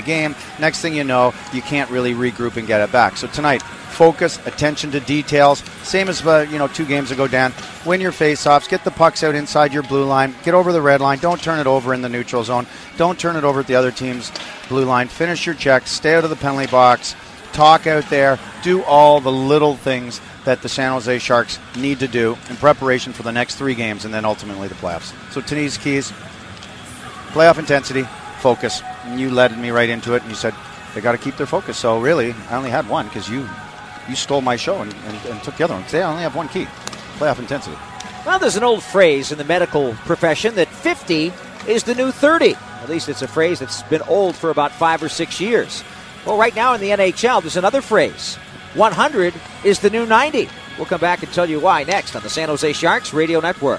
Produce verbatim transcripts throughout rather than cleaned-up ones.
game. Next thing you know, you can't really regroup and get it back. So tonight, focus, attention to details. Same as uh, you know two games ago, Dan. Win your face-offs. Get the pucks out inside your blue line. Get over the red line. Don't turn it over in the neutral zone. Don't turn it over at the other team's blue line. Finish your checks. Stay out of the penalty box. Talk out there. Do all the little things that the San Jose Sharks need to do in preparation for the next three games and then ultimately the playoffs. So today's keys, playoff intensity, focus. And you led me right into it, and you said they got to keep their focus. So really, I only had one because you you stole my show and, and, and took the other one. Today I only have one key, playoff intensity. Well, there's an old phrase in the medical profession that fifty is the new thirty. At least it's a phrase that's been old for about five or six years. Well, right now in the N H L, there's another phrase. one hundred is the new ninety. We'll come back and tell you why next on the San Jose Sharks Radio Network.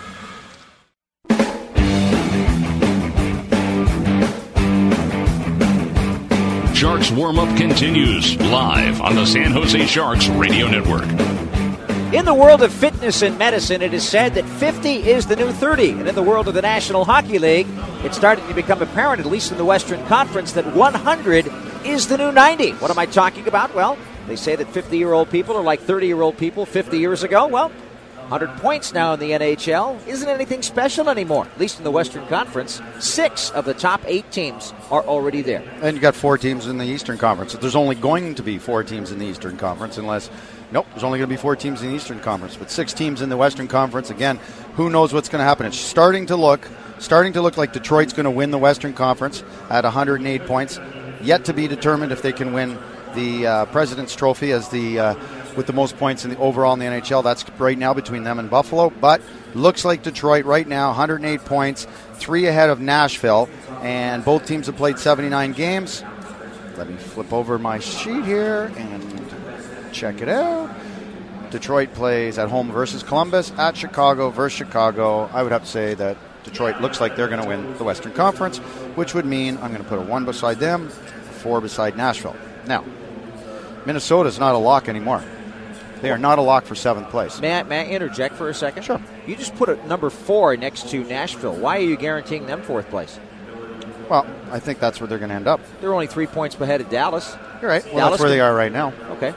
Sharks warm-up continues live on the San Jose Sharks Radio Network. In the world of fitness and medicine, it is said that fifty is the new thirty. And in the world of the National Hockey League, it's starting to become apparent, at least in the Western Conference, that one hundred is the new ninety. What am I talking about? Well, they say that fifty-year-old people are like thirty-year-old people fifty years ago. Well, one hundred points now in the N H L isn't anything special anymore, at least in the Western Conference. Six of the top eight teams are already there. And you got four teams in the Eastern Conference. There's only going to be four teams in the Eastern Conference unless, nope, there's only going to be four teams in the Eastern Conference. But six teams in the Western Conference. Again, who knows what's going to happen. It's starting to look, starting to look like Detroit's going to win the Western Conference at one hundred eight points. Yet to be determined if they can win the uh, President's Trophy as the uh, with the most points in the overall in the N H L. That's right now between them and Buffalo. But looks like Detroit right now, one hundred eight points, three ahead of Nashville. And both teams have played seventy-nine games. Let me flip over my sheet here and check it out. Detroit plays at home versus Columbus, at Chicago versus Chicago. I would have to say that Detroit looks like they're going to win the Western Conference, which would mean I'm going to put a one beside them, a four beside Nashville. Now, Minnesota's not a lock anymore. They are not a lock for seventh place. May I, may I interject for a second? Sure. You just put a number four next to Nashville. Why are you guaranteeing them fourth place? Well, I think that's where they're going to end up. They're only three points ahead of Dallas. You're right. Well, Dallas that's where can, they are right now. Okay.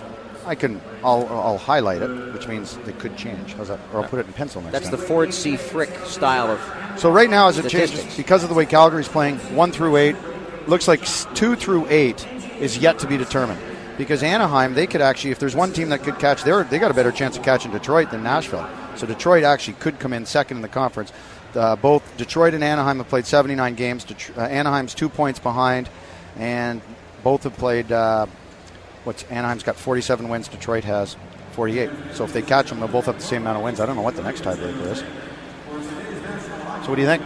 I can. I'll. I'll highlight it, which means they could change. How's that? Or I'll put it in pencil next That's time. the Ford C. Frick style of. So right now, as it statistics. changes, because of the way Calgary's playing, one through eight, looks like two through eight is yet to be determined. Because Anaheim, they could actually, if there's one team that could catch, they're, they got a better chance of catching Detroit than Nashville. So Detroit actually could come in second in the conference. Uh, both Detroit and Anaheim have played seventy-nine games. Det- uh, Anaheim's two points behind, and both have played. Uh, what's Anaheim's got forty-seven wins. Detroit has forty-eight. So if they catch them, they'll both have the same amount of wins. I don't know what the next tiebreaker is. So what do you think?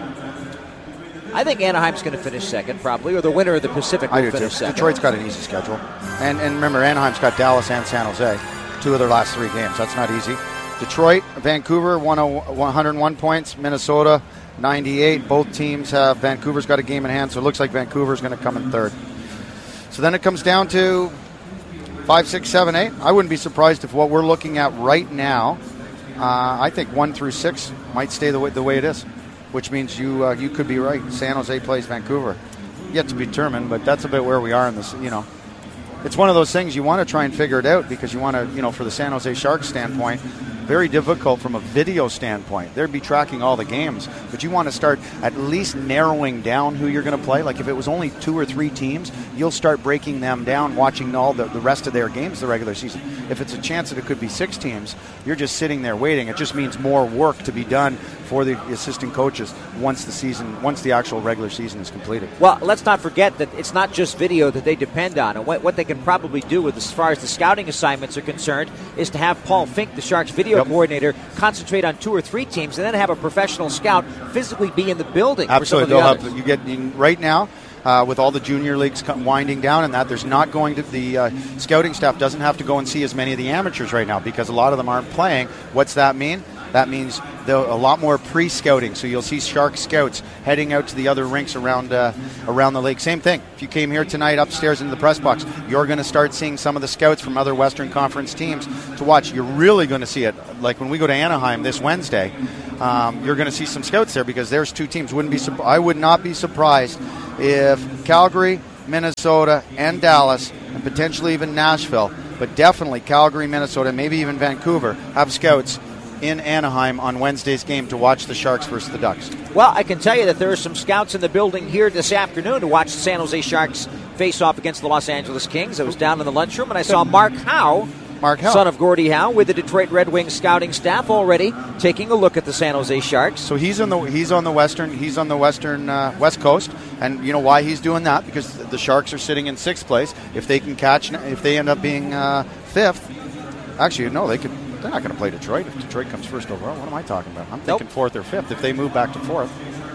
I think Anaheim's going to finish second, probably, or the winner of the Pacific will I do finish too. second. Detroit's got an easy schedule, and and remember, Anaheim's got Dallas and San Jose, two of their last three games. That's not easy. Detroit, Vancouver, one hundred one points. Minnesota, ninety-eight. Both teams have. Vancouver's got a game in hand, so it looks like Vancouver's going to come in third. So then it comes down to five, six, seven, eight. I wouldn't be surprised if what we're looking at right now, uh, I think one through six might stay the way, the way it is, which means you uh, you could be right. San Jose plays Vancouver. Yet to be determined, but that's about where we are in this, you know. It's one of those things you want to try and figure it out because you want to, you know, for the San Jose Sharks standpoint, very difficult from a video standpoint. They'd be tracking all the games, but you want to start at least narrowing down who you're going to play. Like if it was only two or three teams, you'll start breaking them down, watching all the, the rest of their games the regular season. If it's a chance that it could be six teams, you're just sitting there waiting. It just means more work to be done for the assistant coaches once the season, once the actual regular season is completed. Well, let's not forget that it's not just video that they depend on. And what, what they can probably do with as far as the scouting assignments are concerned is to have Paul Fink, the Sharks video Yep. coordinator, concentrate on two or three teams and then have a professional scout physically be in the building. Absolutely. For some of They'll the have, you get in, right now, uh, with all the junior leagues winding down and that, there's not going to, the uh, scouting staff doesn't have to go and see as many of the amateurs right now because a lot of them aren't playing. What's that mean? That means a lot more pre-scouting. So you'll see Shark scouts heading out to the other rinks around uh, around the league. Same thing. If you came here tonight upstairs into the press box, you're going to start seeing some of the scouts from other Western Conference teams to watch. You're really going to see it. Like when we go to Anaheim this Wednesday, um, you're going to see some scouts there because there's two teams. Wouldn't be. I would not be surprised if Calgary Minnesota, and Dallas, and potentially even Nashville, but definitely Calgary, Minnesota, maybe even Vancouver, have scouts in Anaheim on Wednesday's game to watch the Sharks versus the Ducks. Well, I can tell you that there are some scouts in the building here this afternoon to watch the San Jose Sharks face off against the Los Angeles Kings. I was down in the lunchroom and I saw Mark Howe, Mark Howe, son of Gordie Howe, with the Detroit Red Wings scouting staff already taking a look at the San Jose Sharks. So he's on the he's on the western he's on the western uh, west coast, and you know why he's doing that? Because the Sharks are sitting in sixth place. If they can catch, if they end up being uh, fifth, actually no, they could. They're not going to play Detroit if Detroit comes first overall. What am I talking about? I'm thinking nope. fourth or fifth. If they move back to fourth,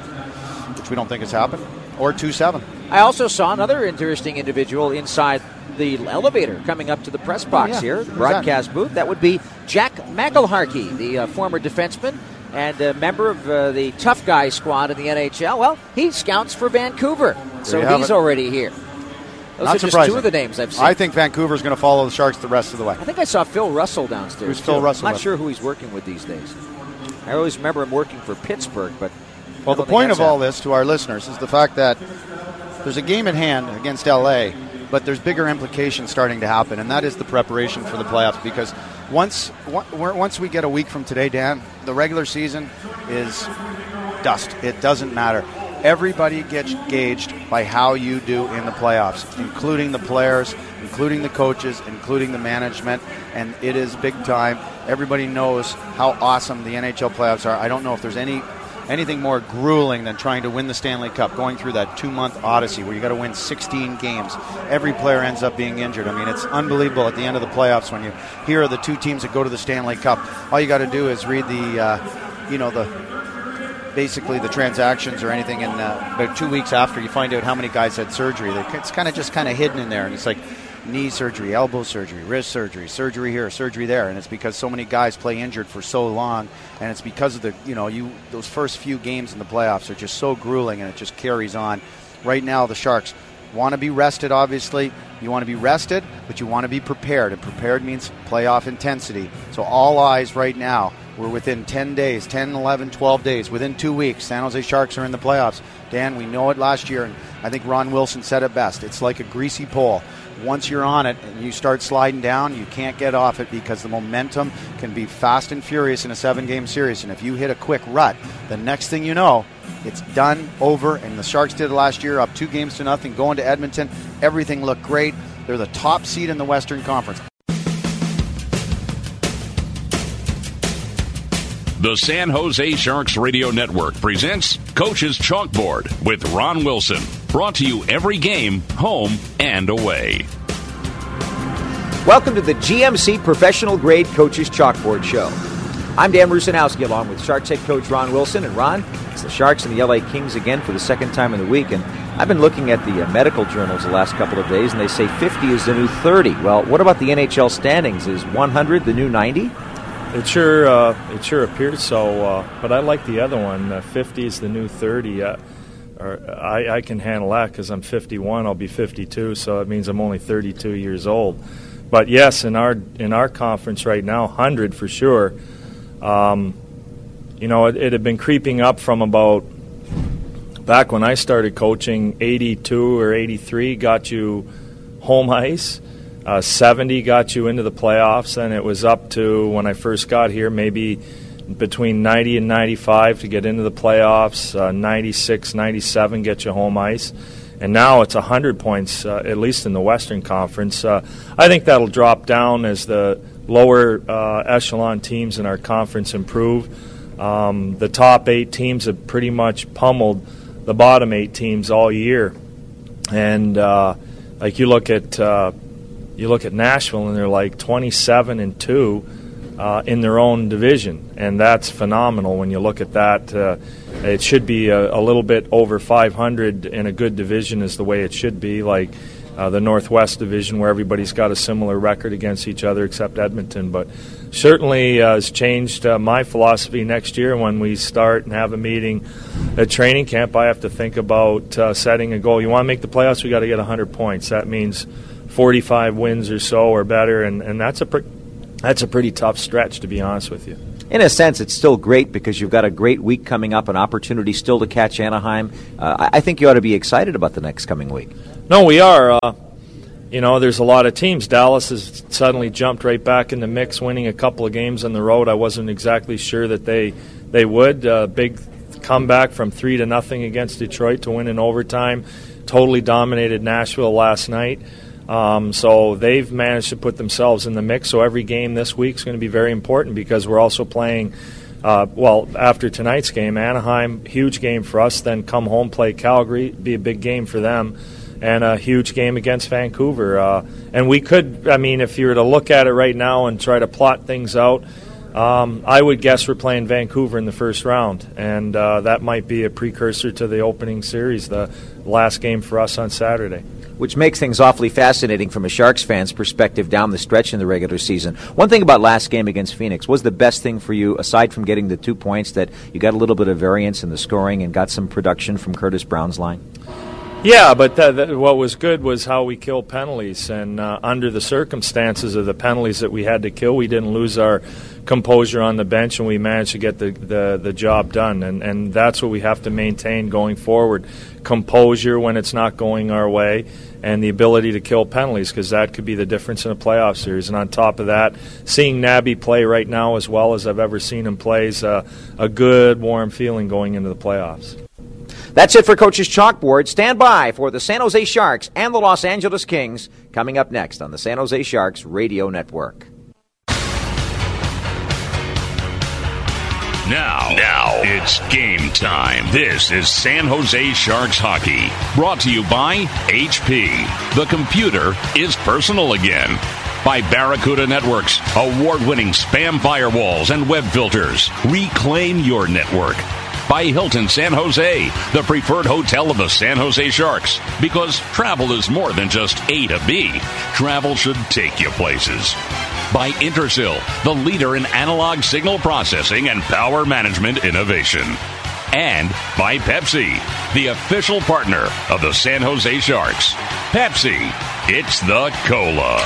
which we don't think has happened, or two seven. I also saw another interesting individual inside the elevator coming up to the press box oh, yeah. here, the broadcast that? booth. That would be Jack McElharkey, the uh, former defenseman and a member of uh, the tough guy squad in the N H L. Well, he scouts for Vancouver, so he's it. already here. Those Not are just surprising. two of the names I've seen. I think Vancouver's going to follow the Sharks the rest of the way. I think I saw Phil Russell downstairs. Who's Phil Russell? I'm not sure who he's working with these days. I always remember him working for Pittsburgh, but well, the point of all this to our listeners is the fact that there's a game at hand against L A, but there's bigger implications starting to happen, and that is the preparation for the playoffs. Because once once we get a week from today, Dan, the regular season is dust. It doesn't matter. Everybody gets gauged by how you do in the playoffs, including the players, including the coaches, including the management, and it is big time. Everybody knows how awesome the N H L playoffs are. I don't know if there's any anything more grueling than trying to win the Stanley Cup, going through that two-month odyssey where you got to win sixteen games. Every player ends up being injured. I mean, it's unbelievable at the end of the playoffs when you hear of the two teams that go to the Stanley Cup. All you got to do is read the, uh, you know, the basically the transactions or anything, and uh, about two weeks after you find out how many guys had surgery. It's kind of just kind of hidden in there, and it's like knee surgery, elbow surgery, wrist surgery, surgery here, surgery there, and it's because so many guys play injured for so long, and it's because of the, you know, you those first few games in the playoffs are just so grueling, and it just carries on. Right now, the Sharks want to be rested, obviously. You want to be rested, but you want to be prepared, and prepared means playoff intensity. So all eyes right now. We're within ten days, ten, eleven, twelve days. Within two weeks, San Jose Sharks are in the playoffs. Dan, we know it last year, and I think Ron Wilson said it best. It's like a greasy pole. Once you're on it and you start sliding down, you can't get off it because the momentum can be fast and furious in a seven-game series. And if you hit a quick rut, the next thing you know, it's done, over, and the Sharks did it last year, up two games to nothing, going to Edmonton. Everything looked great. They're the top seed in the Western Conference. The San Jose Sharks Radio Network presents Coach's Chalkboard with Ron Wilson. Brought to you every game, home and away. Welcome to the G M C Professional Grade Coach's Chalkboard Show. I'm Dan Rusanowski along with Sharks head coach Ron Wilson. And Ron, it's the Sharks and the L A Kings again for the second time in the week. And I've been looking at the uh, medical journals the last couple of days, and they say fifty is the new thirty. Well, what about the N H L standings? Is one hundred the new ninety? It sure, uh, it sure appears so, uh, but I like the other one. Uh, fifty is the new thirty. Uh, or I, I can handle that because I'm fifty-one. I'll be fifty-two, so it means I'm only thirty-two years old. But yes, in our in our conference right now, one hundred for sure. Um, you know, it, it had been creeping up from about back when I started coaching. eighty-two or eighty-three got you home ice. Uh, seventy got you into the playoffs, and it was up to, when I first got here, maybe between ninety and ninety-five to get into the playoffs, uh, ninety-six, ninety-seven get you home ice, and now it's one hundred points, uh, at least in the Western Conference. Uh, I think that'll drop down as the lower uh, echelon teams in our conference improve. Um, the top eight teams have pretty much pummeled the bottom eight teams all year, and uh, like you look at uh, You look at Nashville, and they're like twenty-seven and two uh, in their own division, and that's phenomenal. When you look at that, uh, it should be a, a little bit over five hundred in a good division, is the way it should be. Like uh, the Northwest Division, where everybody's got a similar record against each other, except Edmonton. But certainly uh, has changed uh, my philosophy. Next year, when we start and have a meeting at training camp, I have to think about uh, setting a goal. You want to make the playoffs, we got to get one hundred points. That means forty-five wins or so or better, and, and that's a pre- that's a pretty tough stretch, to be honest with you. In a sense, it's still great because you've got a great week coming up, an opportunity still to catch Anaheim. Uh, I think you ought to be excited about the next coming week. No, we are. Uh, you know, there's a lot of teams. Dallas has suddenly jumped right back in the mix, winning a couple of games on the road. I wasn't exactly sure that they they would. Uh, big comeback from three to nothing against Detroit to win in overtime. Totally dominated Nashville last night. Um, so they've managed to put themselves in the mix. So every game this week is going to be very important because we're also playing, uh, well, after tonight's game, Anaheim, huge game for us. Then come home, play Calgary, be a big game for them, and a huge game against Vancouver. Uh, and we could, I mean, if you were to look at it right now and try to plot things out, um, I would guess we're playing Vancouver in the first round. And uh, that might be a precursor to the opening series, the last game for us on Saturday. Which makes things awfully fascinating from a Sharks fan's perspective down the stretch in the regular season. One thing about last game against Phoenix was the best thing for you, aside from getting the two points, that you got a little bit of variance in the scoring and got some production from Curtis Brown's line? Yeah, but th- th- what was good was how we killed penalties, and uh, under the circumstances of the penalties that we had to kill, we didn't lose our composure on the bench, and we managed to get the, the, the job done, and, and that's what we have to maintain going forward. Composure when it's not going our way, and the ability to kill penalties, because that could be the difference in a playoff series. And on top of that, seeing Nabby play right now as well as I've ever seen him play is uh, a good, warm feeling going into the playoffs. That's it for Coach's Chalkboard. Stand by for the San Jose Sharks and the Los Angeles Kings coming up next on the San Jose Sharks Radio Network. Now, now it's game time. This is San Jose Sharks Hockey, brought to you by H P. The computer is personal again. By Barracuda Networks, award-winning spam firewalls and web filters. Reclaim your network. By Hilton San Jose, the preferred hotel of the San Jose Sharks. Because travel is more than just A to B. Travel should take you places. By Intersil, the leader in analog signal processing and power management innovation. And by Pepsi, the official partner of the San Jose Sharks. Pepsi, it's the cola.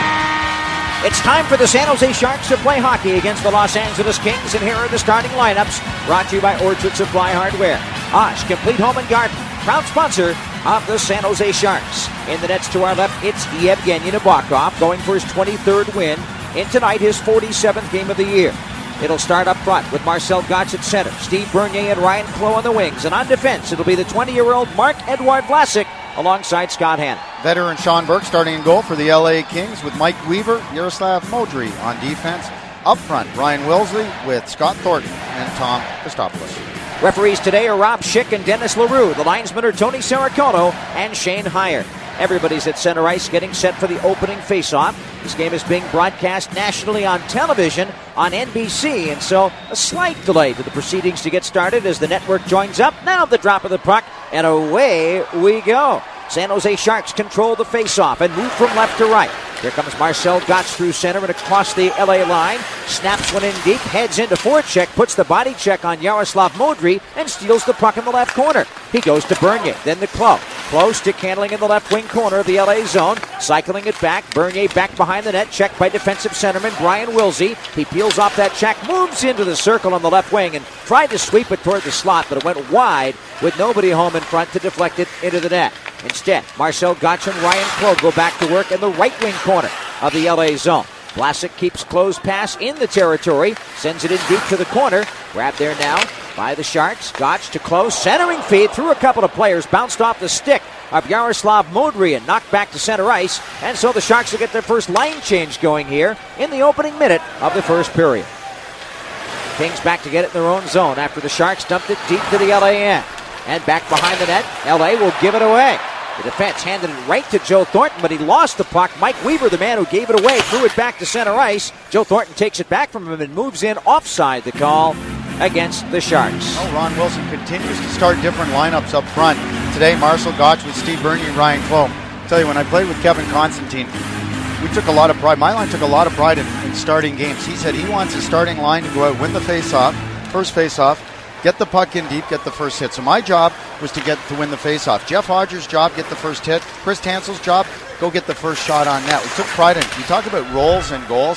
It's time for the San Jose Sharks to play hockey against the Los Angeles Kings, and here are the starting lineups, brought to you by Orchard Supply Hardware. Osh, Complete Home and Garden, proud sponsor of the San Jose Sharks. In the nets to our left, it's Yevgeny Nabokov, going for his twenty-third win in tonight, his forty-seventh game of the year. It'll start up front with Marcel Gottsch at center, Steve Bernier and Ryan Clough on the wings, and on defense, it'll be the twenty-year-old Marc-Edouard Vlasic alongside Scott Hanna. Veteran Sean Burke starting in goal for the L A Kings with Mike Weaver, Yaroslav Modry on defense. Up front, Ryan Wilsley with Scott Thornton and Tom Kostopoulos. Referees today are Rob Schick and Dennis LaRue. The linesmen are Tony Saracono and Shane Heyer. Everybody's at center ice getting set for the opening faceoff. This game is being broadcast nationally on television on N B C, and so a slight delay to the proceedings to get started as the network joins up. Now the drop of the puck, and away we go. San Jose Sharks control the faceoff and move from left to right. Here comes Marcel Gottsch through center and across the L A line. Snaps one in deep, heads into forecheck, puts the body check on Yaroslav Modry, and steals the puck in the left corner. He goes to Bernier, then to Clough. Clough stick handling in the left wing corner of the L A zone. Cycling it back. Bernier back behind the net, checked by defensive centerman Brian Wilsey. He peels off that check, moves into the circle on the left wing, and tried to sweep it toward the slot, but it went wide with nobody home in front to deflect it into the net. Instead, Marcel Gottsch and Ryan Clough go back to work in the right wing corner of the L A zone. Vlasic keeps closed pass in the territory, sends it in deep to the corner. Grabbed there now by the Sharks. Gottsch to Clough, centering feed through a couple of players, bounced off the stick of Yaroslav Modry and knocked back to center ice. And so the Sharks will get their first line change going here in the opening minute of the first period. Kings back to get it in their own zone after the Sharks dumped it deep to the L A end. And back behind the net, L A will give it away. The defense handed it right to Joe Thornton, but he lost the puck. Mike Weaver, the man who gave it away, threw it back to center ice. Joe Thornton takes it back from him and moves in offside the call against the Sharks. Oh, Ron Wilson continues to start different lineups up front. Today, Marcel Gottsch with Steve Bernier and Ryan Clough. I tell you, when I played with Kevin Constantine, we took a lot of pride. My line took a lot of pride in, in starting games. He said he wants his starting line to go out, win the face-off, first face-off, get the puck in deep, get the first hit. So my job was to get to win the faceoff. Jeff Hodger's job, get the first hit. Chris Tansel's job, go get the first shot on net. We took pride in it. You talk about roles and goals.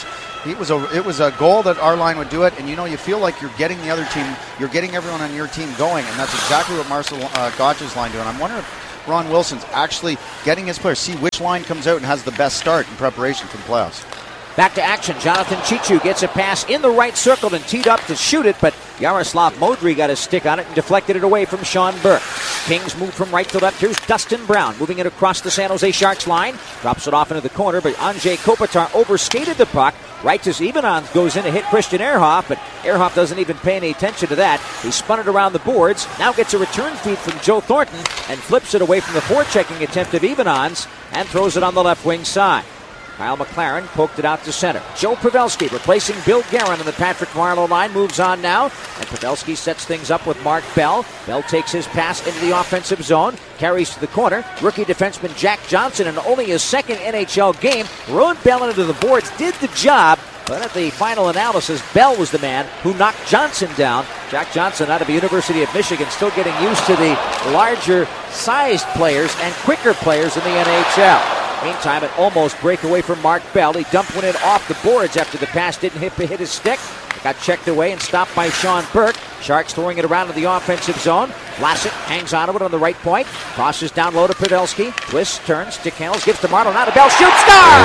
It was a it was a goal that our line would do it, and you know you feel like you're getting the other team, you're getting everyone on your team going, and that's exactly what Marcel uh, Gottsch's line doing. I'm wondering if Ron Wilson's actually getting his players, see which line comes out and has the best start in preparation for the playoffs. Back to action. Jonathan Chichu gets a pass in the right circle and teed up to shoot it, but Yaroslav Modry got a stick on it and deflected it away from Sean Burke. Kings move from right to left. Here's Dustin Brown moving it across the San Jose Sharks line. Drops it off into the corner, but Andrzej Kopitar overskated the puck. Right as Ivanov goes in to hit Christian Ehrhoff, but Ehrhoff doesn't even pay any attention to that. He spun it around the boards. Now gets a return feed from Joe Thornton and flips it away from the forechecking attempt of Ivanov's and throws it on the left wing side. Kyle McLaren poked it out to center. Joe Pavelski replacing Bill Guerin on the Patrick Marleau line moves on now, and Pavelski sets things up with Mark Bell. Bell takes his pass into the offensive zone, carries to the corner. Rookie defenseman Jack Johnson, in only his second N H L game, rode Bell into the boards, did the job, but at the final analysis, Bell was the man who knocked Johnson down. Jack Johnson out of the University of Michigan, still getting used to the larger-sized players and quicker players in the N H L. Meantime, an almost breakaway from Mark Bell. He dumped one in off the boards after the pass didn't hit, hit his stick. It got checked away and stopped by Sean Burke. Sharks throwing it around to the offensive zone. Vlasic hangs onto it on the right point. Crosses down low to Pavelski. Twists, turns, stick handles, gives to Marleau. Now to Bell. Shoots, star!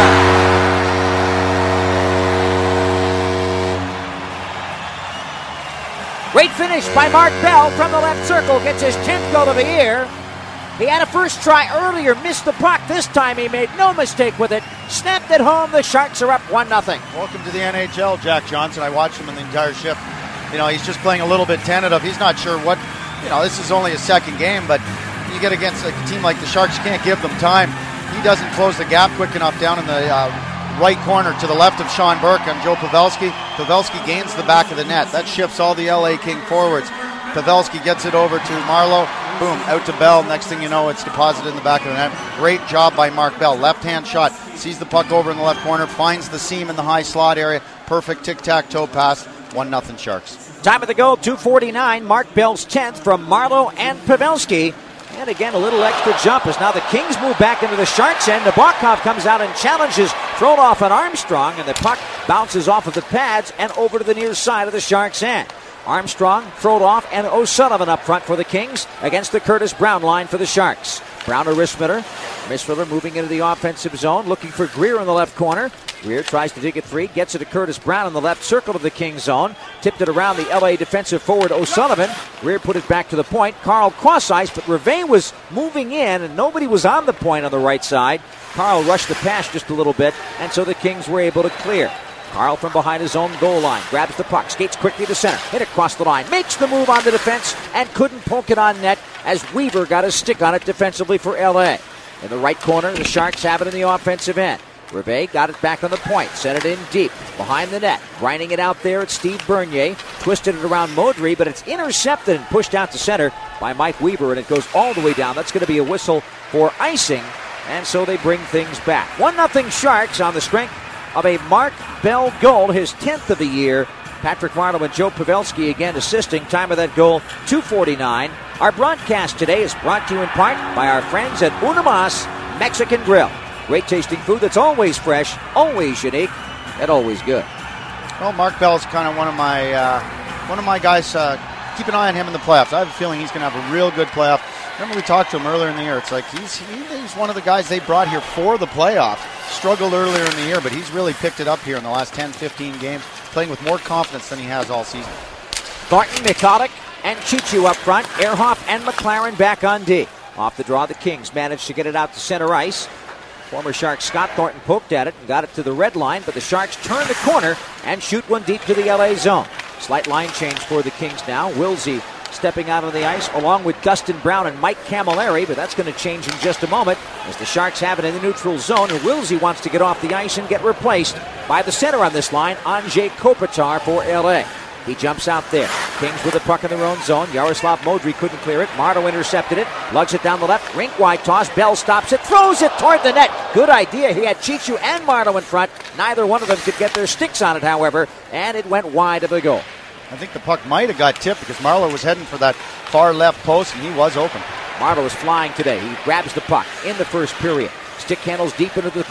Great finish by Mark Bell from the left circle. Gets his tenth goal of the year. He had a first try earlier, missed the puck. This time he made no mistake with it. Snapped it home. The Sharks are up one nothing. Welcome to the N H L, Jack Johnson. I watched him in the entire shift. You know, he's just playing a little bit tentative. He's not sure what, you know, this is only his second game, but you get against a team like the Sharks, you can't give them time. He doesn't close the gap quick enough down in the uh, right corner to the left of Sean Burke and Joe Pavelski. Pavelski gains the back of the net. That shifts all the L A King forwards. Pavelski gets it over to Marleau. Boom, out to Bell. Next thing you know, it's deposited in the back of the net. Great job by Mark Bell. Left-hand shot. Sees the puck over in the left corner. Finds the seam in the high slot area. Perfect tic-tac-toe pass. one nothing Sharks. Time of the goal, two forty-nine. Mark Bell's tenth from Marleau and Pavelski. And again, a little extra jump as now the Kings move back into the Sharks' end. Nabokov comes out and challenges Frodoff and Armstrong, and the puck bounces off of the pads and over to the near side of the Sharks' end. Armstrong, Frodoff, and O'Sullivan up front for the Kings against the Curtis Brown line for the Sharks. Brown to Rissmiller. Rissmiller moving into the offensive zone, looking for Greer in the left corner. Greer tries to dig it free, gets it to Curtis Brown in the left circle of the Kings zone. Tipped it around the L A defensive forward O'Sullivan. Greer put it back to the point. Carl cross ice, but Reve was moving in, and nobody was on the point on the right side. Carl rushed the pass just a little bit, and so the Kings were able to clear. Carl from behind his own goal line, grabs the puck, skates quickly to center, hit across the line, makes the move on the defense, and couldn't poke it on net as Weaver got a stick on it defensively for L A. In the right corner, the Sharks have it in the offensive end. Reve got it back on the point, sent it in deep, behind the net, grinding it out there at Steve Bernier, twisted it around Modry, but it's intercepted and pushed out to center by Mike Weaver, and it goes all the way down. That's going to be a whistle for icing, and so they bring things back. one nothing Sharks on the strength of a Mark Bell goal, his tenth of the year. Patrick Marleau and Joe Pavelski again assisting. Time of that goal, two forty-nine. Our broadcast today is brought to you in part by our friends at Una Mas Mexican Grill. Great tasting food that's always fresh, always unique, and always good. Well, Mark Bell's kind of one of my uh, one of my guys. Uh, keep an eye on him in the playoffs. I have a feeling he's going to have a real good playoff. Remember we talked to him earlier in the year. It's like he's he, he's one of the guys they brought here for the playoffs. Struggled earlier in the year, but he's really picked it up here in the last ten, fifteen games, playing with more confidence than he has all season. Thornton, Mikalik, and Chichu up front. Ehrhoff and McLaren back on D. Off the draw, the Kings managed to get it out to center ice. Former Shark Scott Thornton poked at it and got it to the red line, but the Sharks turn the corner and shoot one deep to the L A zone. Slight line change for the Kings now. Wilsey stepping out on the ice along with Dustin Brown and Mike Camilleri, but that's going to change in just a moment as the Sharks have it in the neutral zone, and Wilsey wants to get off the ice and get replaced by the center on this line, Andrzej Kopitar for L A. He jumps out there. Kings with the puck in their own zone. Yaroslav Modry couldn't clear it. Marleau intercepted it. Lugs it down the left. Rink wide toss. Bell stops it. Throws it toward the net. Good idea. He had Chichu and Marleau in front. Neither one of them could get their sticks on it, however, and it went wide of the goal. I think the puck might have got tipped because Marleau was heading for that far left post, and he was open. Marleau is flying today. He grabs the puck in the first period. Stick handles deep into the corner.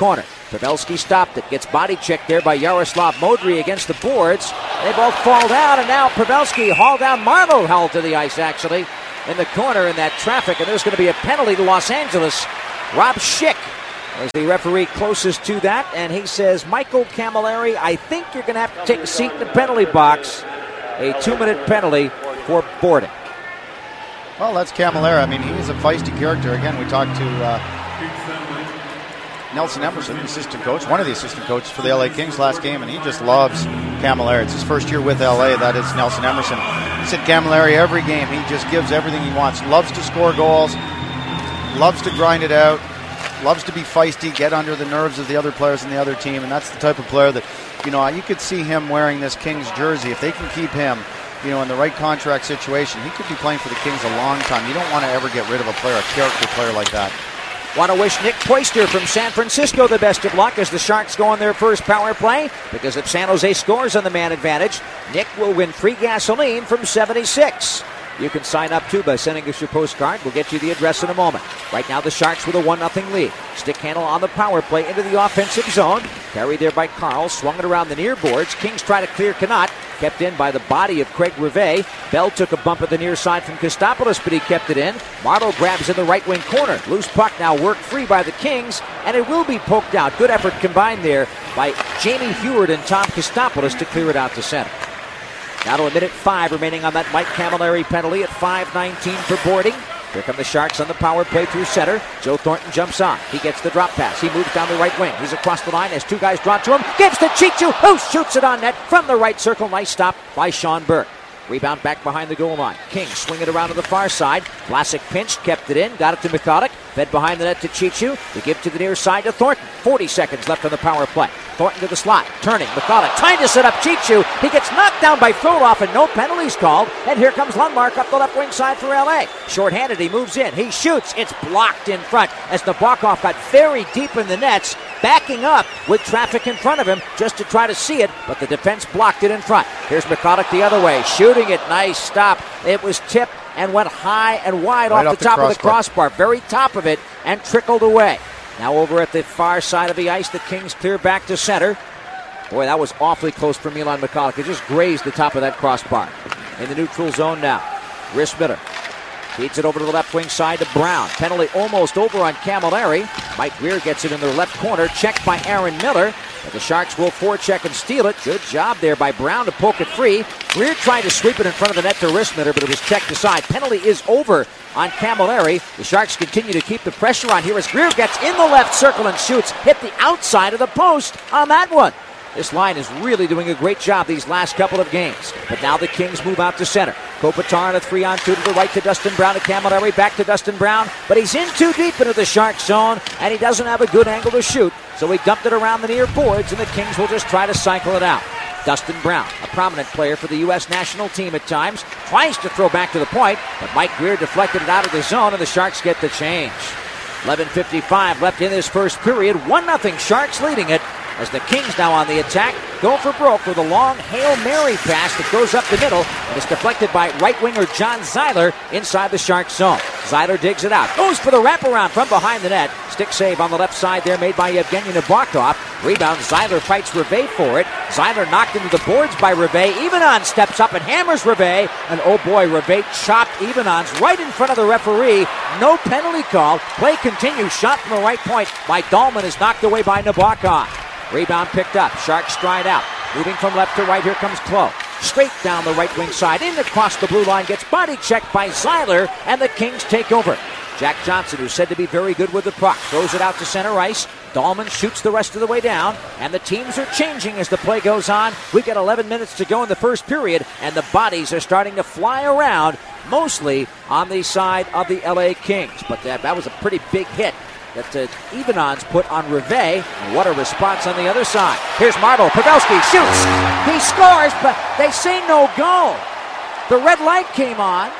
Pavelski stopped it. Gets body checked there by Yaroslav Modry against the boards. They both fall down, and now Pavelski hauled down. Marleau held to the ice, actually, in the corner in that traffic, and there's going to be a penalty to Los Angeles. Rob Schick is the referee closest to that, and he says, Michael Camilleri, I think you're going to have to take a seat in the penalty box. A two-minute penalty for boarding. Well, that's Camilleri. I mean, he's a feisty character. Again, we talked to uh, Nelson Emerson, the assistant coach, one of the assistant coaches for the L A Kings last game, and he just loves Camilleri. It's his first year with L A. That is Nelson Emerson. He said Camilleri every game, he just gives everything he wants. Loves to score goals, loves to grind it out, loves to be feisty, get under the nerves of the other players in the other team, and that's the type of player that, you know, you could see him wearing this Kings jersey. If they can keep him, you know, in the right contract situation, he could be playing for the Kings a long time. You don't want to ever get rid of a player, a character player like that. Want to wish Nick Poister from San Francisco the best of luck as the Sharks go on their first power play, because if San Jose scores on the man advantage, Nick will win free gasoline from seventy-six. You can sign up, too, by sending us your postcard. We'll get you the address in a moment. Right now, the Sharks with a one nothing lead. Stick handle on the power play into the offensive zone. Carried there by Carl. Swung it around the near boards. Kings try to clear Connaught. Kept in by the body of Craig Rivet. Bell took a bump at the near side from Kostopoulos, but he kept it in. Marleau grabs in the right wing corner. Loose puck now worked free by the Kings, and it will be poked out. Good effort combined there by Jamie Heward and Tom Kostopoulos to clear it out to center. Now to a minute five remaining on that Mike Camilleri penalty at five nineteen for boarding. Here come the Sharks on the power play through center. Joe Thornton jumps on. He gets the drop pass. He moves down the right wing. He's across the line as two guys draw to him. Gives to Chichu, who shoots it on net from the right circle. Nice stop by Sean Burke. Rebound back behind the goal line. King swing it around to the far side. Vlasic pinched, kept it in, got it to Methodic. Fed behind the net to Chichu. To give to the near side to Thornton. forty seconds left on the power play. Thornton to the slot. Turning. Methodic trying to set up Chichu. He gets knocked down by Frolov and no penalties called. And here comes Lundmark up the left wing side for L A. Short-handed, he moves in. He shoots. It's blocked in front as Nabokov got very deep in the nets, backing up with traffic in front of him just to try to see it, but the defense blocked it in front. Here's Methodic the other way, shooting it. Nice stop. It was tipped and went high and wide right off, off the top the of the crossbar, very top of it, and trickled away. Now over at the far side of the ice, the Kings clear back to center. Boy, that was awfully close for Milan Methodic. It just grazed the top of that crossbar. In the neutral zone now, Rhys Miller feeds it over to the left wing side to Brown. Penalty almost over on Camilleri. Mike Greer gets it in the left corner, checked by Aaron Miller. But the Sharks will forecheck and steal it. Good job there by Brown to poke it free. Greer tried to sweep it in front of the net to Rhys Miller, but it was checked aside. Penalty is over on Camilleri. The Sharks continue to keep the pressure on here as Greer gets in the left circle and shoots. Hit the outside of the post on that one. This line is really doing a great job these last couple of games. But now the Kings move out to center. Kopitar on a three on two to the right to Dustin Brown to Camilleri. Back to Dustin Brown. But he's in too deep into the Shark zone, and he doesn't have a good angle to shoot. So he dumped it around the near boards, and the Kings will just try to cycle it out. Dustin Brown, a prominent player for the U S national team at times, tries to throw back to the point, but Mike Greer deflected it out of the zone, and the Sharks get the change. eleven fifty-five left in this first period. one nothing Sharks leading it. As the Kings now on the attack, go for broke with a long Hail Mary pass that goes up the middle, and it's deflected by right winger John Zeiler inside the Sharks zone. Zeiler digs it out, goes for the wraparound from behind the net. Stick save on the left side there made by Evgeny Nabokov. Rebound, Zeiler fights Rivet for it. Zeiler knocked into the boards by Rivet. Ivanon steps up and hammers Rivet, and oh boy, Rivet chopped Ivanons right in front of the referee. No penalty call. Play continues. Shot from the right point by Dahlman is knocked away by Nabokov. Rebound picked up. Sharks stride out. Moving from left to right, here comes Clough. Straight down the right wing side. In across the blue line. Gets body checked by Zeiler, and the Kings take over. Jack Johnson, who's said to be very good with the puck, throws it out to center ice. Dahlman shoots the rest of the way down, and the teams are changing as the play goes on. We've got eleven minutes to go in the first period, and the bodies are starting to fly around, mostly on the side of the L A Kings. But that, that was a pretty big hit that uh, Ivanons put on Rivet. And what a response on the other side. Here's Marleau. Pavelski shoots. He scores, but they say no goal. The red light came on,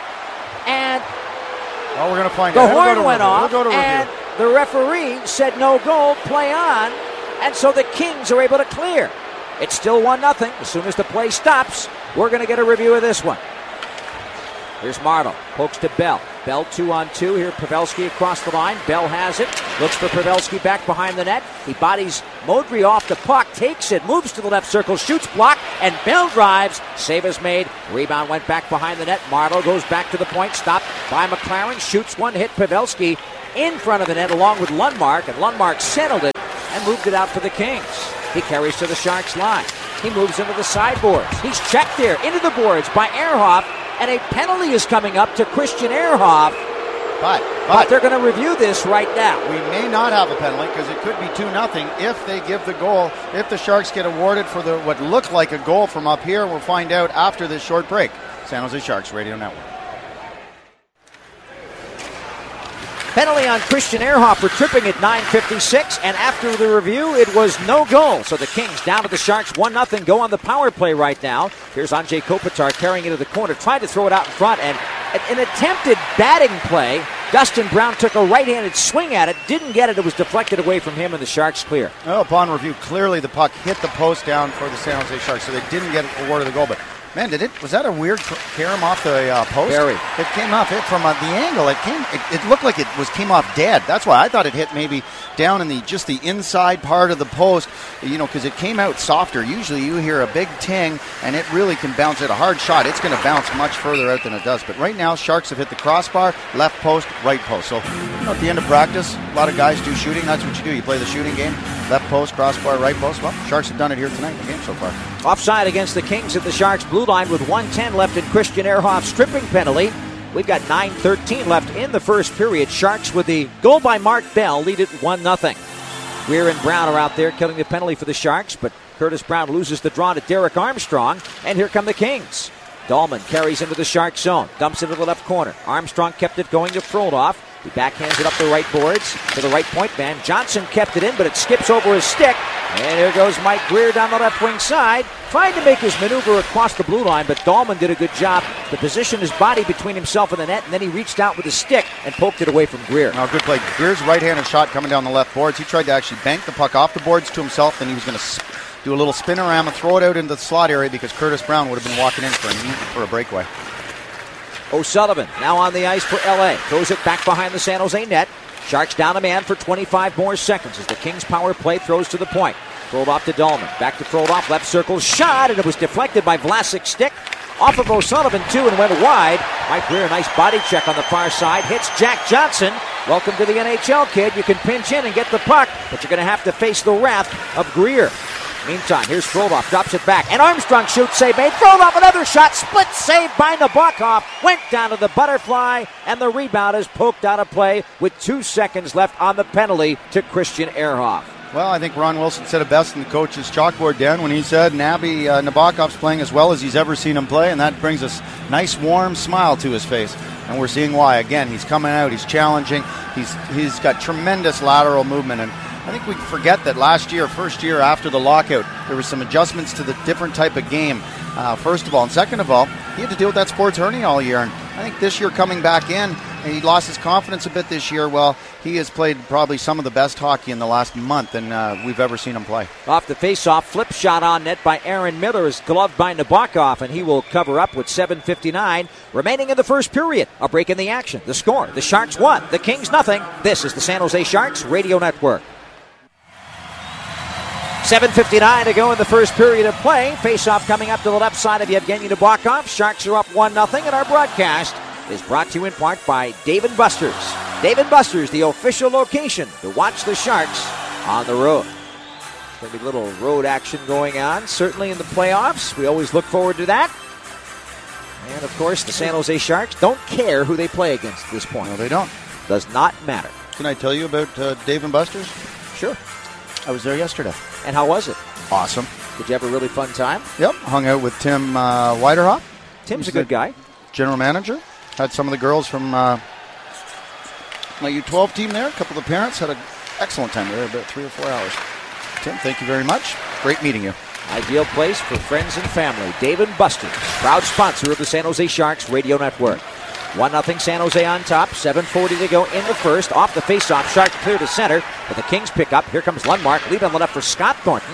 and well, we're going to find the out. horn we'll went off, we'll and the referee said no goal, play on, and so the Kings are able to clear. It's still one nothing. As soon as the play stops, we're going to get a review of this one. Here's Marleau. Pokes to Bell. Bell two on two. Here Pavelski across the line. Bell has it. Looks for Pavelski back behind the net. He bodies Modry off the puck. Takes it. Moves to the left circle. Shoots, block, and Bell drives. Save is made. Rebound went back behind the net. Marleau goes back to the point. Stopped by McLaren. Shoots one. Hit Pavelski in front of the net along with Lundmark. And Lundmark settled it and moved it out for the Kings. He carries to the Sharks line. He moves into the sideboards. He's checked there into the boards by Ehrhoff. And a penalty is coming up to Christian Ehrhoff. But, But, but they're going to review this right now. we may not have a penalty because it could be two nothing if they give the goal. If the Sharks get awarded for the what looked like a goal from up here, we'll find out after this short break. San Jose Sharks Radio Network. Penalty on Christian Ehrhoff for tripping at nine fifty-six, and after the review, it was no goal. So the Kings down to the Sharks one nothing, go on the power play right now. Here's Andrzej Kopitar carrying it to the corner, tried to throw it out in front, and an attempted batting play. Dustin Brown took a right-handed swing at it, didn't get it, it was deflected away from him, and the Sharks clear. Well, upon review, clearly the puck hit the post down for the San Jose Sharks, so they didn't get awarded the goal. But man, did it? Was that a weird carom off the uh, post? Very. It came off it from uh, the angle. It came. It, it looked like it was came off dead. That's why I thought it hit maybe down in the just the inside part of the post. You know, because it came out softer. Usually, you hear a big ting, and it really can bounce at a hard shot. It's going to bounce much further out than it does. But right now, Sharks have hit the crossbar, left post, right post. So you know, at the end of practice, a lot of guys do shooting. That's what you do. You play the shooting game. Left post, crossbar, right post. Well, Sharks have done it here tonight in the game so far. Offside against the Kings at the Sharks blue line with one ten left in Christian Ehrhoff's stripping penalty. We've got nine thirteen left in the first period. Sharks with the goal by Mark Bell lead it one nothing. Weir and Brown are out there killing the penalty for the Sharks, but Curtis Brown loses the draw to Derek Armstrong, and here come the Kings. Dahlman carries into the Shark zone, dumps into the left corner. Armstrong kept it going to Frodoff. He backhands it up the right boards to the right point man. Johnson kept it in, but it skips over his stick. And here goes Mike Greer down the left wing side, trying to make his maneuver across the blue line, but Dahlman did a good job to position his body between himself and the net, and then he reached out with his stick and poked it away from Greer. Now, good play. Greer's right-handed shot coming down the left boards. He tried to actually bank the puck off the boards to himself, then he was going to sp- do a little spinorama, throw it out into the slot area because Curtis Brown would have been walking in for a, for a breakaway. O'Sullivan now on the ice for L A. Throws it back behind the San Jose net. Sharks down a man for twenty-five more seconds as the Kings power play throws to the point. Thrown off to Dahlman. Back to Frodoff. Left circle shot, and it was deflected by Vlasic's stick. Off of O'Sullivan, too, and went wide. Mike Greer, a nice body check on the far side. Hits Jack Johnson. Welcome to the N H L, kid. You can pinch in and get the puck, but you're going to have to face the wrath of Greer. Meantime, here's Frodoff, drops it back, and Armstrong shoots, save made. Frodoff, another shot, split save by Nabokov, went down to the butterfly, and the rebound is poked out of play with two seconds left on the penalty to Christian Ehrhoff. Well, I think Ron Wilson said it best in the coach's chalkboard, Dan, when he said Nabi uh, Nabokov's playing as well as he's ever seen him play, and that brings a nice, warm smile to his face. And we're seeing why. Again, he's coming out, he's challenging, he's he's got tremendous lateral movement, and I think we forget that last year, first year after the lockout, there were some adjustments to the different type of game, uh, first of all. And second of all, he had to deal with that sports hernia all year. And I think this year coming back in, and he lost his confidence a bit this year. Well, he has played probably some of the best hockey in the last month and uh, we've ever seen him play. Off the face-off, flip shot on net by Aaron Miller is gloved by Nabokov, and he will cover up with seven fifty-nine remaining in the first period. A break in the action. The score, the Sharks won, the Kings nothing. This is the San Jose Sharks Radio Network. seven fifty-nine to go in the first period of play. Face-off coming up to the left side of Yevgeny Nabokov. Sharks are up one nothing, and our broadcast is brought to you in part by Dave and Buster's. Dave and Buster's, the official location to watch the Sharks on the road. There'll be a little road action going on, certainly in the playoffs. We always look forward to that. And, of course, the San Jose Sharks don't care who they play against at this point. No, they don't. Does not matter. Can I tell you about uh, Dave and Buster's? Sure. I was there yesterday. And how was it? Awesome. Did you have a really fun time? Yep. Hung out with Tim uh, Weiderhoff. Tim's He's a good guy. General manager. Had some of the girls from uh, my U twelve team there. A couple of the parents had an excellent time there, about three or four hours. Tim, thank you very much. Great meeting you. Ideal place for friends and family. Dave and Buster's, proud sponsor of the San Jose Sharks Radio Network. one nothing San Jose on top. seven forty to go in the first. Off the faceoff, Sharks clear to center, but the Kings pick up. Here comes Lundmark. Lead on the left for Scott Thornton.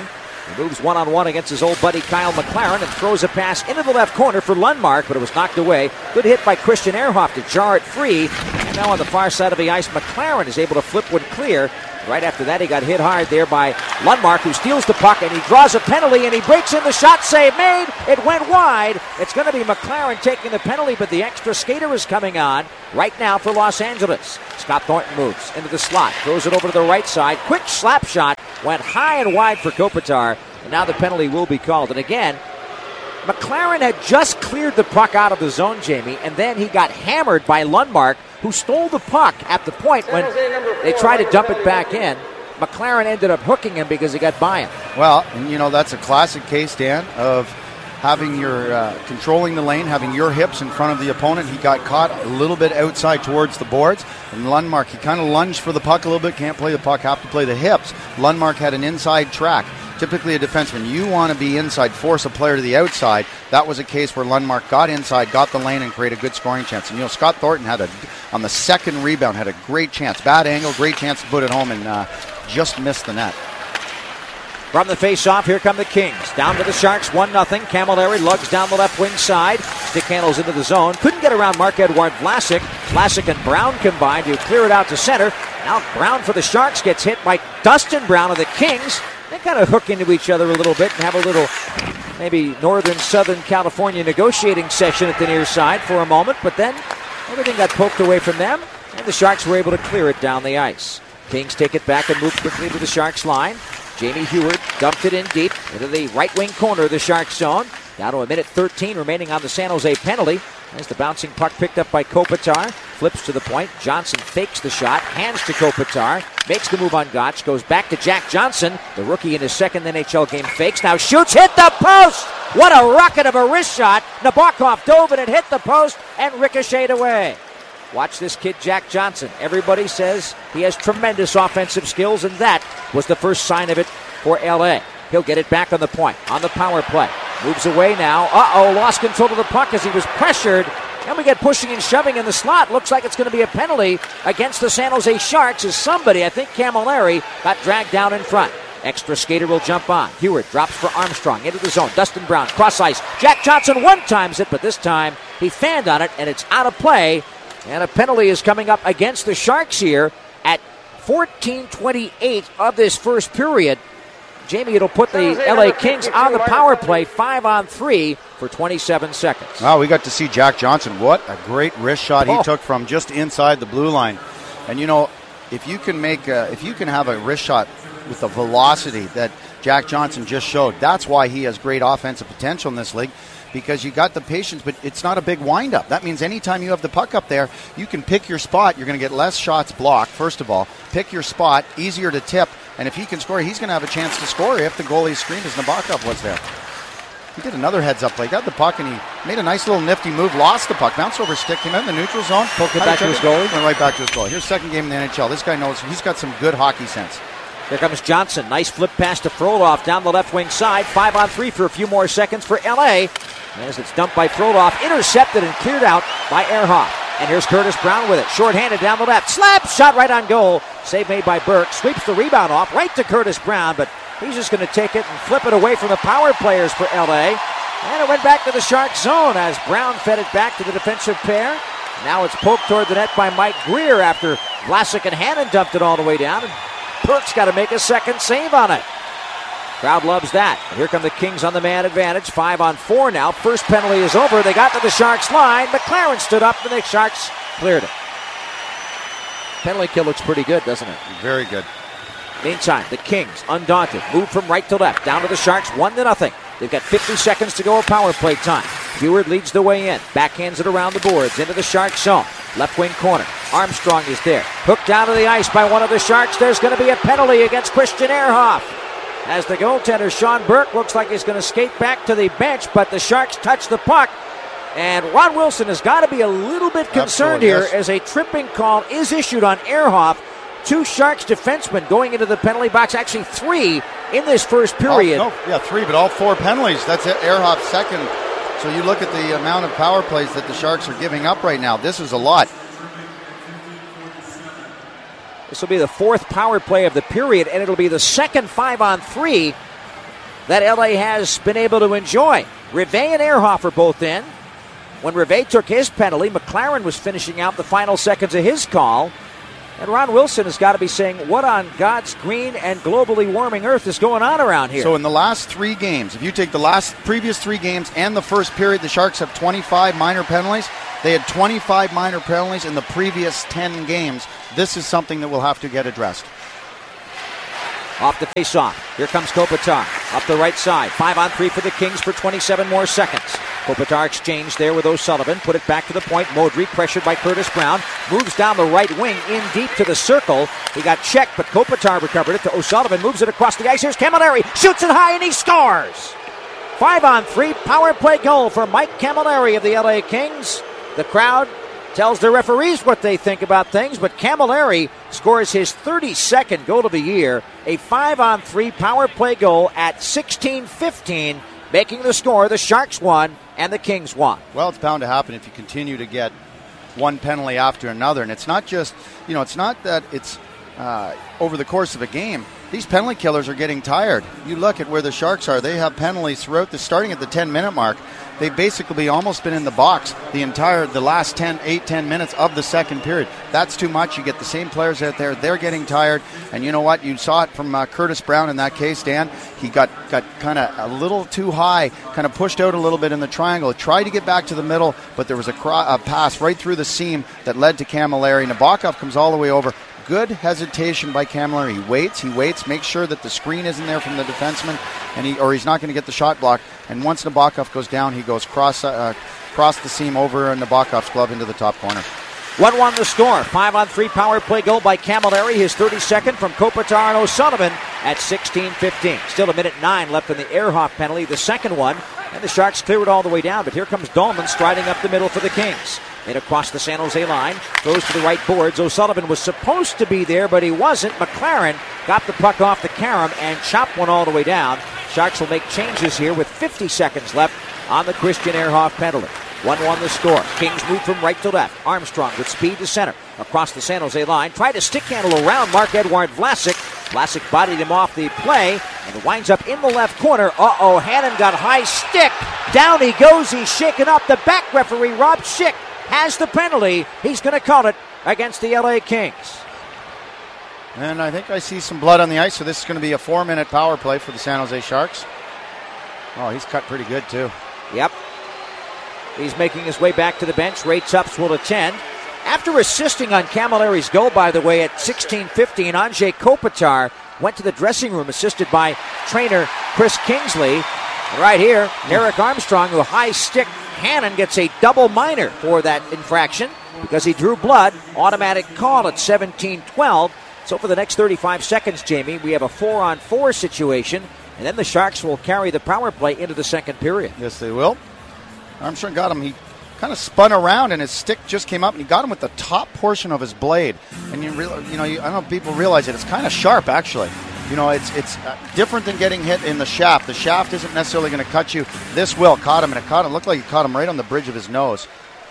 He moves one-on-one against his old buddy Kyle McLaren and throws a pass into the left corner for Lundmark, but it was knocked away. Good hit by Christian Ehrhoff to jar it free. And now on the far side of the ice, McLaren is able to flip one clear. Right after that, he got hit hard there by Lundmark, who steals the puck, and he draws a penalty, and he breaks in the shot save made. It went wide. It's going to be McLaren taking the penalty, but the extra skater is coming on right now for Los Angeles. Scott Thornton moves into the slot, throws it over to the right side. Quick slap shot, went high and wide for Kopitar, and now the penalty will be called. And again, McLaren had just cleared the puck out of the zone, Jamie, and then he got hammered by Lundmark, who stole the puck at the point when they tried to dump it back in. McLaren ended up hooking him because he got by him. Well, and you know, that's a classic case, Dan, of having your uh, controlling the lane, having your hips in front of the opponent. He got caught a little bit outside towards the boards, and Lundmark, he kind of lunged for the puck a little bit, can't play the puck, have to play the hips. Lundmark had an inside track. Typically a defenseman, you want to be inside, force a player to the outside. That was a case where Lundmark got inside, got the lane, and created a good scoring chance. And you know, Scott Thornton had a, on the second rebound, had a great chance. Bad angle, great chance to put it home, and uh, just missed the net. From the face-off, here come the Kings. Down to the Sharks, one nothing. Camilleri lugs down the left wing side. Stick handles into the zone. Couldn't get around Marc-Edouard Vlasic. Vlasic and Brown combined to clear it out to center. Now Brown for the Sharks gets hit by Dustin Brown of the Kings. They kind of hook into each other a little bit and have a little maybe northern, southern California negotiating session at the near side for a moment, but then everything got poked away from them, and the Sharks were able to clear it down the ice. Kings take it back and move quickly to the Sharks line. Jamie Heward dumped it in deep into the right wing corner of the Sharks zone. Down to a minute thirteen remaining on the San Jose penalty. As the bouncing puck picked up by Kopitar. Flips to the point. Johnson fakes the shot. Hands to Kopitar. Makes the move on Gotch. Goes back to Jack Johnson. The rookie in his second N H L game fakes. Now shoots. Hit the post! What a rocket of a wrist shot. Nabokov dove and it hit the post and ricocheted away. Watch this kid, Jack Johnson. Everybody says he has tremendous offensive skills, and that was the first sign of it for L A. He'll get it back on the point, on the power play. Moves away now. Uh-oh, lost control of the puck as he was pressured. And we get pushing and shoving in the slot. Looks like it's going to be a penalty against the San Jose Sharks as somebody, I think Camilleri, got dragged down in front. Extra skater will jump on. Heward drops for Armstrong into the zone. Dustin Brown, cross ice. Jack Johnson one-times it, but this time he fanned on it, and it's out of play. And a penalty is coming up against the Sharks here at fourteen twenty-eight of this first period. Jamie, it'll put the L A Kings on the power play, five on three for twenty-seven seconds. Wow, we got to see Jack Johnson. What a great wrist shot he oh. took from just inside the blue line. And you know, if you can make, a, if you can have a wrist shot with the velocity that Jack Johnson just showed, that's why he has great offensive potential in this league. Because you got the patience, but it's not a big windup. That means anytime you have the puck up there, you can pick your spot. You're going to get less shots blocked, first of all. Pick your spot, easier to tip. And if he can score, he's going to have a chance to score if the goalie screened as Nabokov was there. He did another heads-up play. Got the puck, and he made a nice little nifty move. Lost the puck. Bounced over stick. Came out in the neutral zone. Poked it back to his goalie. Went right back to his goalie. Here's second game in the N H L. This guy knows. He's got some good hockey sense. Here comes Johnson. Nice flip pass to Frolov down the left wing side. Five on three for a few more seconds for L A. As it's dumped by Frolov, intercepted and cleared out by Ehrhoff. And here's Curtis Brown with it. Short-handed down the left. Slap! Shot right on goal. Save made by Burke. Sweeps the rebound off right to Curtis Brown, but he's just going to take it and flip it away from the power players for L A. And it went back to the Sharks zone as Brown fed it back to the defensive pair. Now it's poked toward the net by Mike Greer after Vlasic and Hannon dumped it all the way down. And Burke's got to make a second save on it. Crowd loves that. And here come the Kings on the man advantage. Five on four now. First penalty is over. They got to the Sharks line. McLaren stood up and the Sharks cleared it. Penalty kill looks pretty good, doesn't it? Very good. Meantime, the Kings, undaunted, move from right to left. Down to the Sharks, one to nothing. They've got fifty seconds to go of power play time. Heward leads the way in. Backhands it around the boards into the Sharks zone. Left wing corner. Armstrong is there. Hooked down to the ice by one of the Sharks. There's going to be a penalty against Christian Ehrhoff. As the goaltender, Sean Burke, looks like he's going to skate back to the bench, but the Sharks touch the puck. And Ron Wilson has got to be a little bit concerned Absolutely, here yes. as a tripping call is issued on Ehrhoff. Two Sharks defensemen going into the penalty box, actually three in this first period. Oh, no, yeah, three, but all four penalties. That's it. Ehrhoff's second. So you look at the amount of power plays that the Sharks are giving up right now. This is a lot. This will be the fourth power play of the period, and it'll be the second five on three that L A has been able to enjoy. Rive and Ehrhoff are both in. When Rive took his penalty, McLaren was finishing out the final seconds of his call. And Ron Wilson has got to be saying, what on God's green and globally warming earth is going on around here? So in the last three games, if you take the last previous three games and the first period, the Sharks have twenty-five minor penalties. They had twenty-five minor penalties in the previous ten games. This is something that will have to get addressed. Off the face-off. Here comes Kopitar. Up the right side. Five on three for the Kings for twenty-seven more seconds. Kopitar exchanged there with O'Sullivan. Put it back to the point. Modry pressured by Curtis Brown. Moves down the right wing in deep to the circle. He got checked, but Kopitar recovered it to O'Sullivan. Moves it across the ice. Here's Camilleri. Shoots it high and he scores. Five on three. Power play goal for Mike Camilleri of the L A Kings. The crowd tells the referees what they think about things, but Camilleri scores his thirty-second goal of the year, a five on three power play goal at sixteen fifteen, making the score the Sharks won and the Kings won. Well, it's bound to happen if you continue to get one penalty after another, and it's not just, you know, it's not that it's uh, over the course of a game. These penalty killers are getting tired. You look at where the Sharks are. They have penalties throughout the, starting at the ten-minute mark. They've basically almost been in the box the entire, the last ten, eight, ten minutes of the second period. That's too much. You get the same players out there. They're getting tired. And you know what? You saw it from uh, Curtis Brown in that case, Dan. He got, got kind of a little too high, kind of pushed out a little bit in the triangle. Tried to get back to the middle, but there was a, cro- a pass right through the seam that led to Camilleri. Nabokov comes all the way over. Good hesitation by Camilleri. He waits, he waits, makes sure that the screen isn't there from the defenseman, and he or he's not going to get the shot block. And once Nabokov goes down, he goes cross uh, cross the seam over Nabokov's glove into the top corner. one one the score. Five on three power play goal by Camilleri. His thirty-second from Kopitar and O'Sullivan at sixteen fifteen. Still a minute nine left in the Ehrhoff penalty, the second one. And the Sharks clear it all the way down. But here comes Dahlman striding up the middle for the Kings. Made across the San Jose line. Throws to the right boards. O'Sullivan was supposed to be there, but he wasn't. McLaren got the puck off the carom and chopped one all the way down. Sharks will make changes here with fifty seconds left on the Christian Ehrhoff penalty. one one the score. Kings move from right to left. Armstrong with speed to center. Across the San Jose line. Tried to stick handle around Marc-Edouard Vlasic. Vlasic bodied him off the play and winds up in the left corner. Uh-oh, Hannon got high stick. Down he goes. He's shaken up. The back referee, Rob Schick, has the penalty. He's going to call it against the L A Kings. And I think I see some blood on the ice, so this is going to be a four-minute power play for the San Jose Sharks. Oh, he's cut pretty good, too. Yep. He's making his way back to the bench. Ray Tupps will attend. After assisting on Camilleri's goal, by the way, at sixteen fifteen, Anze Kopitar went to the dressing room, assisted by trainer Chris Kingsley. And right here, Eric Armstrong, who high stick Hannon, gets a double minor for that infraction because he drew blood. Automatic call at seventeen twelve. So for the next thirty-five seconds, Jamie, we have a four-on-four situation, and then the Sharks will carry the power play into the second period. Yes, they will. Armstrong got him. He kind of spun around, and his stick just came up, and he got him with the top portion of his blade. And you, re- you know, you, I don't know if people realize it. It's kind of sharp, actually. You know, it's it's uh, different than getting hit in the shaft. The shaft isn't necessarily going to cut you. This will caught him, and it caught him. It looked like it caught him right on the bridge of his nose.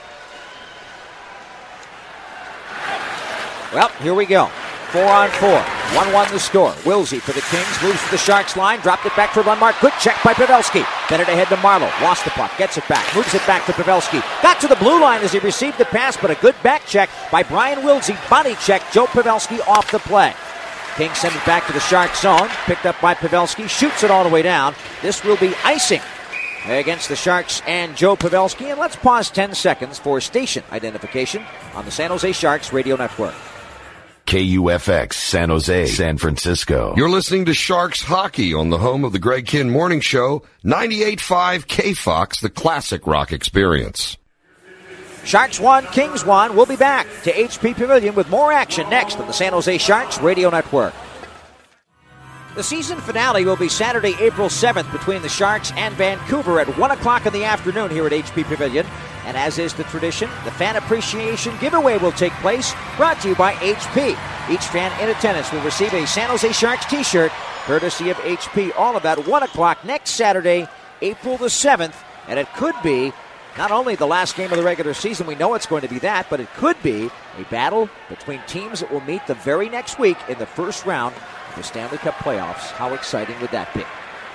Well, here we go. Four on four. one one the score. Wilsey for the Kings. Moves to the Sharks line. Dropped it back for Lundmark. Good check by Pavelski. Then it ahead to Marleau. Lost the puck. Gets it back. Moves it back to Pavelski. Got to the blue line as he received the pass, but a good back check by Brian Wilsey. Body check. Joe Pavelski off the play. Kings send it back to the Sharks zone. Picked up by Pavelski. Shoots it all the way down. This will be icing against the Sharks and Joe Pavelski. And let's pause ten seconds for station identification on the San Jose Sharks radio network. K U F X, San Jose, San Francisco. You're listening to Sharks Hockey on the home of the Greg Kihn Morning Show, ninety-eight point five K Fox, the classic rock experience. Sharks won, Kings won. We'll be back to H P Pavilion with more action next on the San Jose Sharks radio network. The season finale will be Saturday, April seventh between the Sharks and Vancouver at one o'clock in the afternoon here at H P Pavilion. And as is the tradition, the fan appreciation giveaway will take place, brought to you by H P. Each fan in attendance will receive a San Jose Sharks t-shirt, courtesy of H P. All of that at one o'clock next Saturday, April the seventh. And it could be not only the last game of the regular season, we know it's going to be that, but it could be a battle between teams that will meet the very next week in the first round of the Stanley Cup playoffs. How exciting would that be?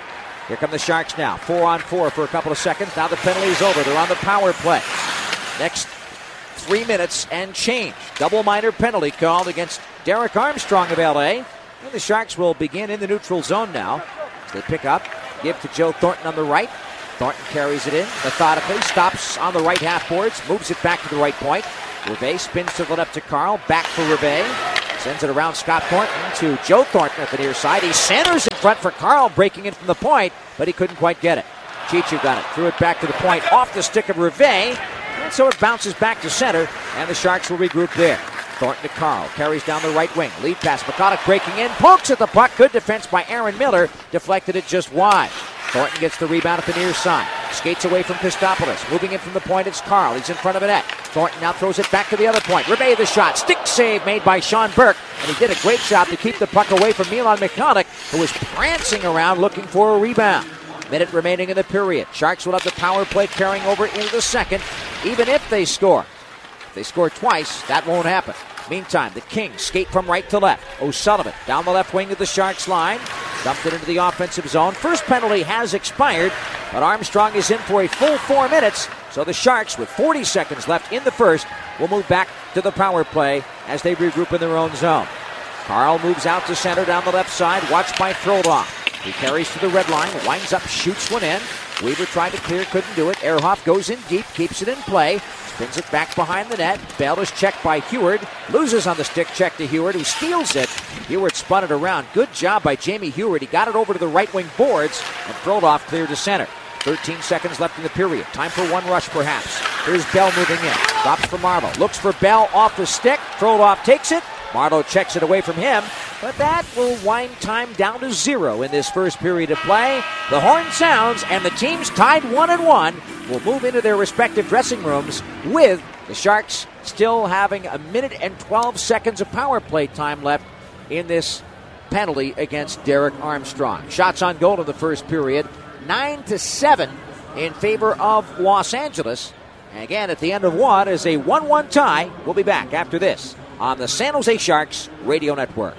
Here come the Sharks now. Four on four for a couple of seconds. Now the penalty's over. They're on the power play. Next three minutes and change. Double minor penalty called against Derek Armstrong of L A. And the Sharks will begin in the neutral zone now. As they pick up, give to Joe Thornton on the right. Thornton carries it in methodically, stops on the right half boards, moves it back to the right point. Rivet spins to the left to Carl, back for Rivet. Sends it around Scott Thornton to Joe Thornton at the near side. He centers in front for Carl, breaking in from the point, but he couldn't quite get it. Chichu got it, threw it back to the point, off the stick of Rivet, and so it bounces back to center, and the Sharks will regroup there. Thornton to Carl, carries down the right wing, lead pass, McCulloch breaking in, pokes at the puck, good defense by Aaron Miller, deflected it just wide. Thornton gets the rebound at the near side. Skates away from Christopoulos. Moving in from the point, it's Carl. He's in front of the net. Thornton now throws it back to the other point. Rivet the shot. Stick save made by Sean Burke. And he did a great job to keep the puck away from Milan Mikhailiuk, who was prancing around looking for a rebound. Minute remaining in the period. Sharks will have the power play carrying over into the second, even if they score. If they score twice, that won't happen. Meantime, the Kings skate from right to left. O'Sullivan down the left wing of the Sharks line. Dumped it into the offensive zone. First penalty has expired, but Armstrong is in for a full four minutes. So the Sharks, with forty seconds left in the first, will move back to the power play as they regroup in their own zone. Carl moves out to center down the left side, watched by Frodoff. He carries to the red line, winds up, shoots one in. Weaver tried to clear, couldn't do it. Ehrhoff goes in deep, keeps it in play. Spins it back behind the net. Bell is checked by Heward. Loses on the stick check to Heward, who steals it. Heward spun it around. Good job by Jamie Heward. He got it over to the right wing boards, and Frodoff cleared to center. thirteen seconds left in the period. Time for one rush, perhaps. Here's Bell moving in. Drops for Marleau. Looks for Bell off the stick. Frodoff takes it. Marleau checks it away from him, but that will wind time down to zero in this first period of play. The horn sounds, and the teams tied one and one will move into their respective dressing rooms, with the Sharks still having a minute and twelve seconds of power play time left in this penalty against Derek Armstrong. Shots on goal in the first period, nine to seven in favor of Los Angeles. And again, at the end of one is a one one tie. We'll be back after this on the San Jose Sharks Radio Network.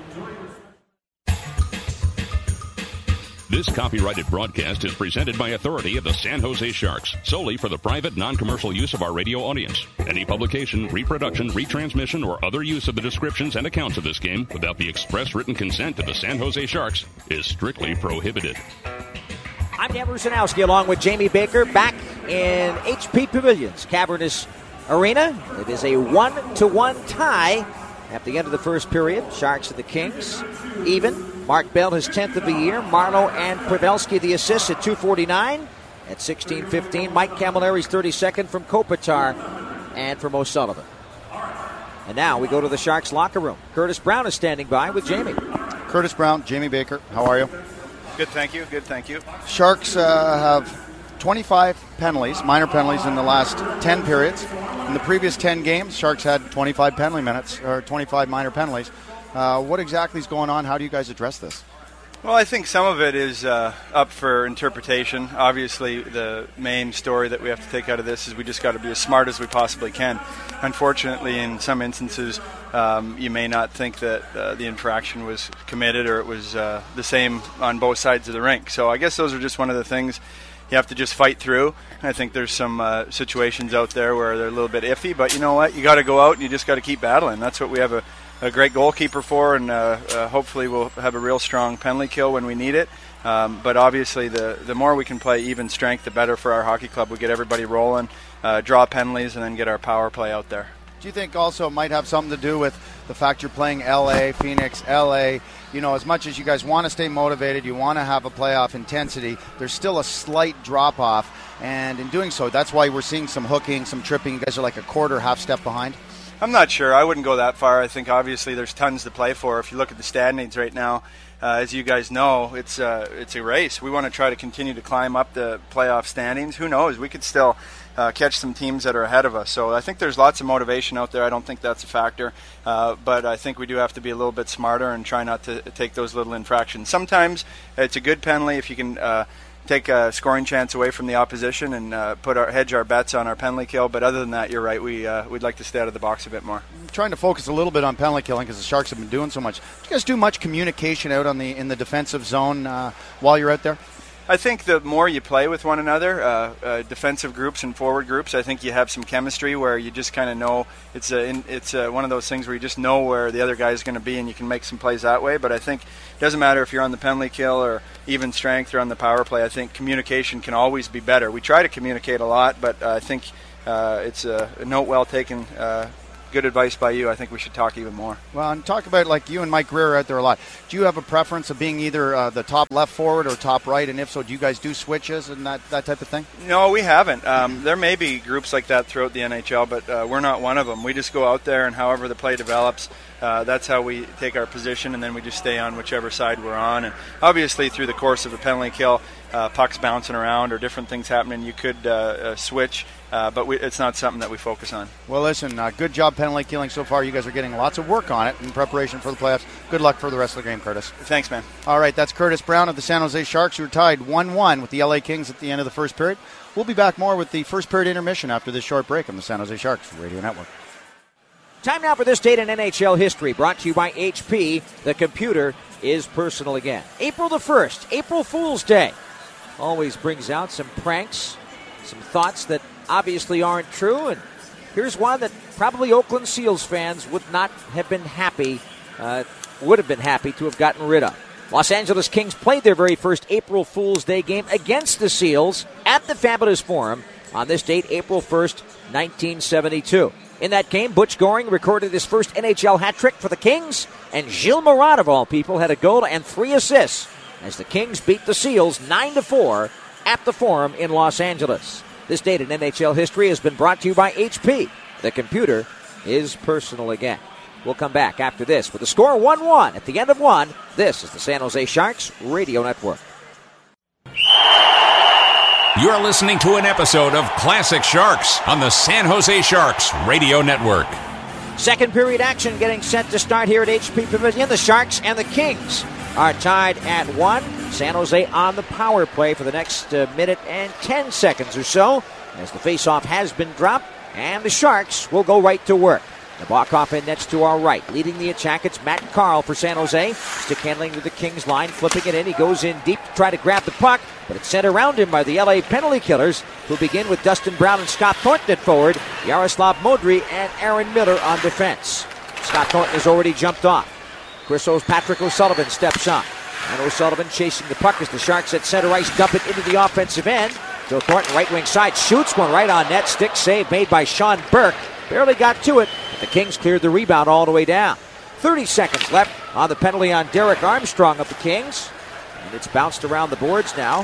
This copyrighted broadcast is presented by authority of the San Jose Sharks, solely for the private, non-commercial use of our radio audience. Any publication, reproduction, retransmission, or other use of the descriptions and accounts of this game without the express written consent of the San Jose Sharks is strictly prohibited. I'm Dan Rusanowski along with Jamie Baker back in H P Pavilions, Cavernous Arena. It is a one to one tie at the end of the first period. Sharks and the Kings even. Mark Bell, his tenth of the year. Marleau and Pavelski, the assists at two forty-nine. At sixteen fifteen, Mike Camilleri's thirty-second from Kopitar and from O'Sullivan. And now we go to the Sharks locker room. Curtis Brown is standing by with Jamie. Curtis Brown, Jamie Baker, how are you? Good, thank you. Good, thank you. Sharks uh, have twenty-five penalties, minor penalties, in the last ten periods. In the previous ten games, Sharks had twenty-five penalty minutes, or twenty-five minor penalties. Uh, what exactly is going on? How do you guys address this? Well, I think some of it is uh, up for interpretation. Obviously, the main story that we have to take out of this is we just got to be as smart as we possibly can. Unfortunately, in some instances, um, you may not think that uh, the infraction was committed or it was uh, the same on both sides of the rink. So I guess those are just one of the things you have to just fight through. I think there's some uh, situations out there where they're a little bit iffy, but you know what? You got to go out and you just got to keep battling. That's what we have a a great goalkeeper for, and uh, uh, hopefully we'll have a real strong penalty kill when we need it. Um, but obviously the, the more we can play even strength, the better for our hockey club. We get everybody rolling, uh, draw penalties, and then get our power play out there. Do you think also it might have something to do with the fact you're playing L A, Phoenix, L A? You know, as much as you guys want to stay motivated, you want to have a playoff intensity, there's still a slight drop-off. And in doing so, that's why we're seeing some hooking, some tripping. You guys are like a quarter, half step behind. I'm not sure. I wouldn't go that far. I think obviously there's tons to play for. If you look at the standings right now, uh, as you guys know, it's uh, it's a race. We want to try to continue to climb up the playoff standings. Who knows? We could still uh, catch some teams that are ahead of us. So I think there's lots of motivation out there. I don't think that's a factor. Uh, but I think we do have to be a little bit smarter and try not to take those little infractions. Sometimes it's a good penalty if you can uh, take a scoring chance away from the opposition and uh, put our hedge our bets on our penalty kill. But other than that, you're right. We uh, we'd like to stay out of the box a bit more. I'm trying to focus a little bit on penalty killing because the Sharks have been doing so much. Do you guys do much communication out on the in the defensive zone uh, while you're out there? I think the more you play with one another, uh, uh, defensive groups and forward groups, I think you have some chemistry where you just kind of know it's a, it's a, one of those things where you just know where the other guy is going to be and you can make some plays that way. But I think it doesn't matter if you're on the penalty kill or even strength or on the power play. I think communication can always be better. We try to communicate a lot, but uh, I think uh, it's a, a note well taken. Uh, Good advice by you. I think we should talk even more. Well, and talk about, like, you and Mike Greer are out there a lot. Do you have a preference of being either uh, the top left forward or top right? And if so, do you guys do switches and that, that type of thing? No, we haven't. Um, there may be groups like that throughout the N H L, but uh, we're not one of them. We just go out there, and however the play develops, uh, that's how we take our position, and then we just stay on whichever side we're on. And obviously, through the course of a penalty kill, uh, pucks bouncing around or different things happening, you could uh, uh, switch. Uh, but we, it's not something that we focus on. Well, listen, uh, good job penalty killing so far. You guys are getting lots of work on it in preparation for the playoffs. Good luck for the rest of the game, Curtis. Thanks, man. All right, that's Curtis Brown of the San Jose Sharks, who are tied one one with the L A Kings at the end of the first period. We'll be back more with the first period intermission after this short break on the San Jose Sharks Radio Network. Time now for this date in N H L history, brought to you by H P. The computer is personal again. April the first, April Fool's Day. Always brings out some pranks, some thoughts that obviously aren't true, and here's one that probably Oakland Seals fans would not have been happy, uh, would have been happy to have gotten rid of. Los Angeles Kings played their very first April Fool's Day game against the Seals at the Fabulous Forum on this date, April first, nineteen seventy-two. In that game, Butch Goring recorded his first N H L hat trick for the Kings, and Gilles Marat, of all people, had a goal and three assists as the Kings beat the Seals nine to four at the Forum in Los Angeles. This date in N H L history has been brought to you by H P. The computer is personal again. We'll come back after this with the score one one. At the end of one, this is the San Jose Sharks Radio Network. You're listening to an episode of Classic Sharks on the San Jose Sharks Radio Network. Second period action getting set to start here at H P Pavilion. The Sharks and the Kings are tied at one. San Jose on the power play for the next uh, minute and ten seconds or so as the faceoff has been dropped, and the Sharks will go right to work. Nabokov in nets to our right. Leading the attack, it's Matt Carl for San Jose. Stick handling to the Kings line, flipping it in. He goes in deep to try to grab the puck, but it's sent around him by the L A penalty killers, who begin with Dustin Brown and Scott Thornton at forward, Yaroslav Modry and Aaron Miller on defense. Scott Thornton has already jumped off. Chris O's Patrick O'Sullivan steps on. And O'Sullivan chasing the puck as the Sharks at center ice dump it into the offensive end. Joe Thornton, right wing side, shoots one right on net. Stick save made by Sean Burke. Barely got to it, but the Kings cleared the rebound all the way down. thirty seconds left on the penalty on Derek Armstrong of the Kings. And it's bounced around the boards now.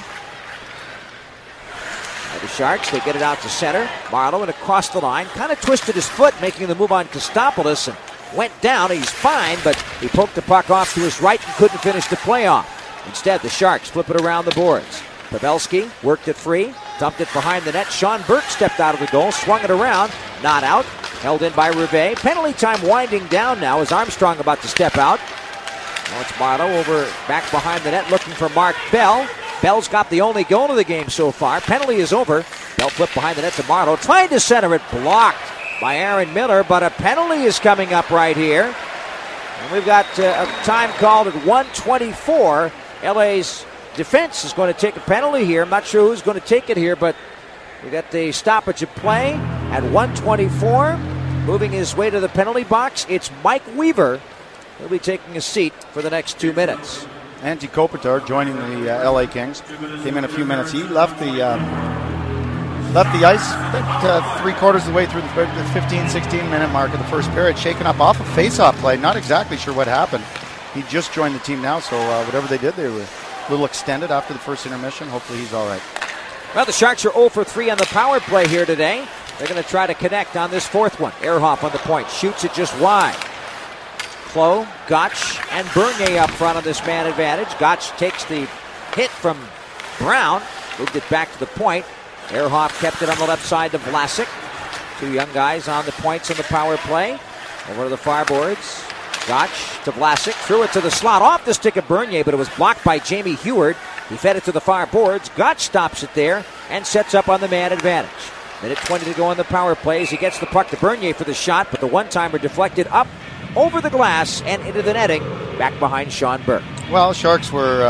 By the Sharks, they get it out to center. Marleau and across the line, kind of twisted his foot, making the move on Kostopoulos, and went down. He's fine, but he poked the puck off to his right and couldn't finish the play off. Instead, the Sharks flip it around the boards. Pavelski worked it free, dumped it behind the net. Sean Burke stepped out of the goal, swung it around, not out, held in by Rivet. Penalty time winding down now as Armstrong about to step out. Now it's Marleau over back behind the net looking for Mark Bell. Bell's got the only goal of the game so far. Penalty is over. Bell flipped behind the net to Marleau, trying to center it, blocked by Aaron Miller, but a penalty is coming up right here. And we've got uh, a time called at one twenty-four. L A's defense is going to take a penalty here. I'm not sure who's going to take it here, but we got the stoppage of play at one twenty-four. Moving his way to the penalty box, it's Mike Weaver. He'll be taking a seat for the next two minutes. Antti Kopitar joining the uh, L A Kings. Came in a few minutes. He left the uh, left the ice I think, uh, three quarters of the way through the fifteen, sixteen minute mark of the first period, shaken up off a face-off play. Not exactly sure what happened. He just joined the team now, so uh, whatever they did, they were a little extended after the first intermission. Hopefully he's all right. Well, the Sharks are zero for three on the power play here today. They're going to try to connect on this fourth one. Ehrhoff on the point, shoots it just wide. Cloh, Gotch, and Bernier up front on this man advantage. Gotch takes the hit from Brown, moved it back to the point. Ehrhoff kept it on the left side to Vlasic. Two young guys on the points in the power play. Over to the far boards. Gotch to Vlasic, threw it to the slot off the stick of Bernier, but it was blocked by Jamie Heward. He fed it to the far boards. Gotch stops it there and sets up on the man advantage. Minute twenty to go on the power play as he gets the puck to Bernier for the shot, but the one-timer deflected up over the glass and into the netting, back behind Sean Burke. Well, Sharks were uh,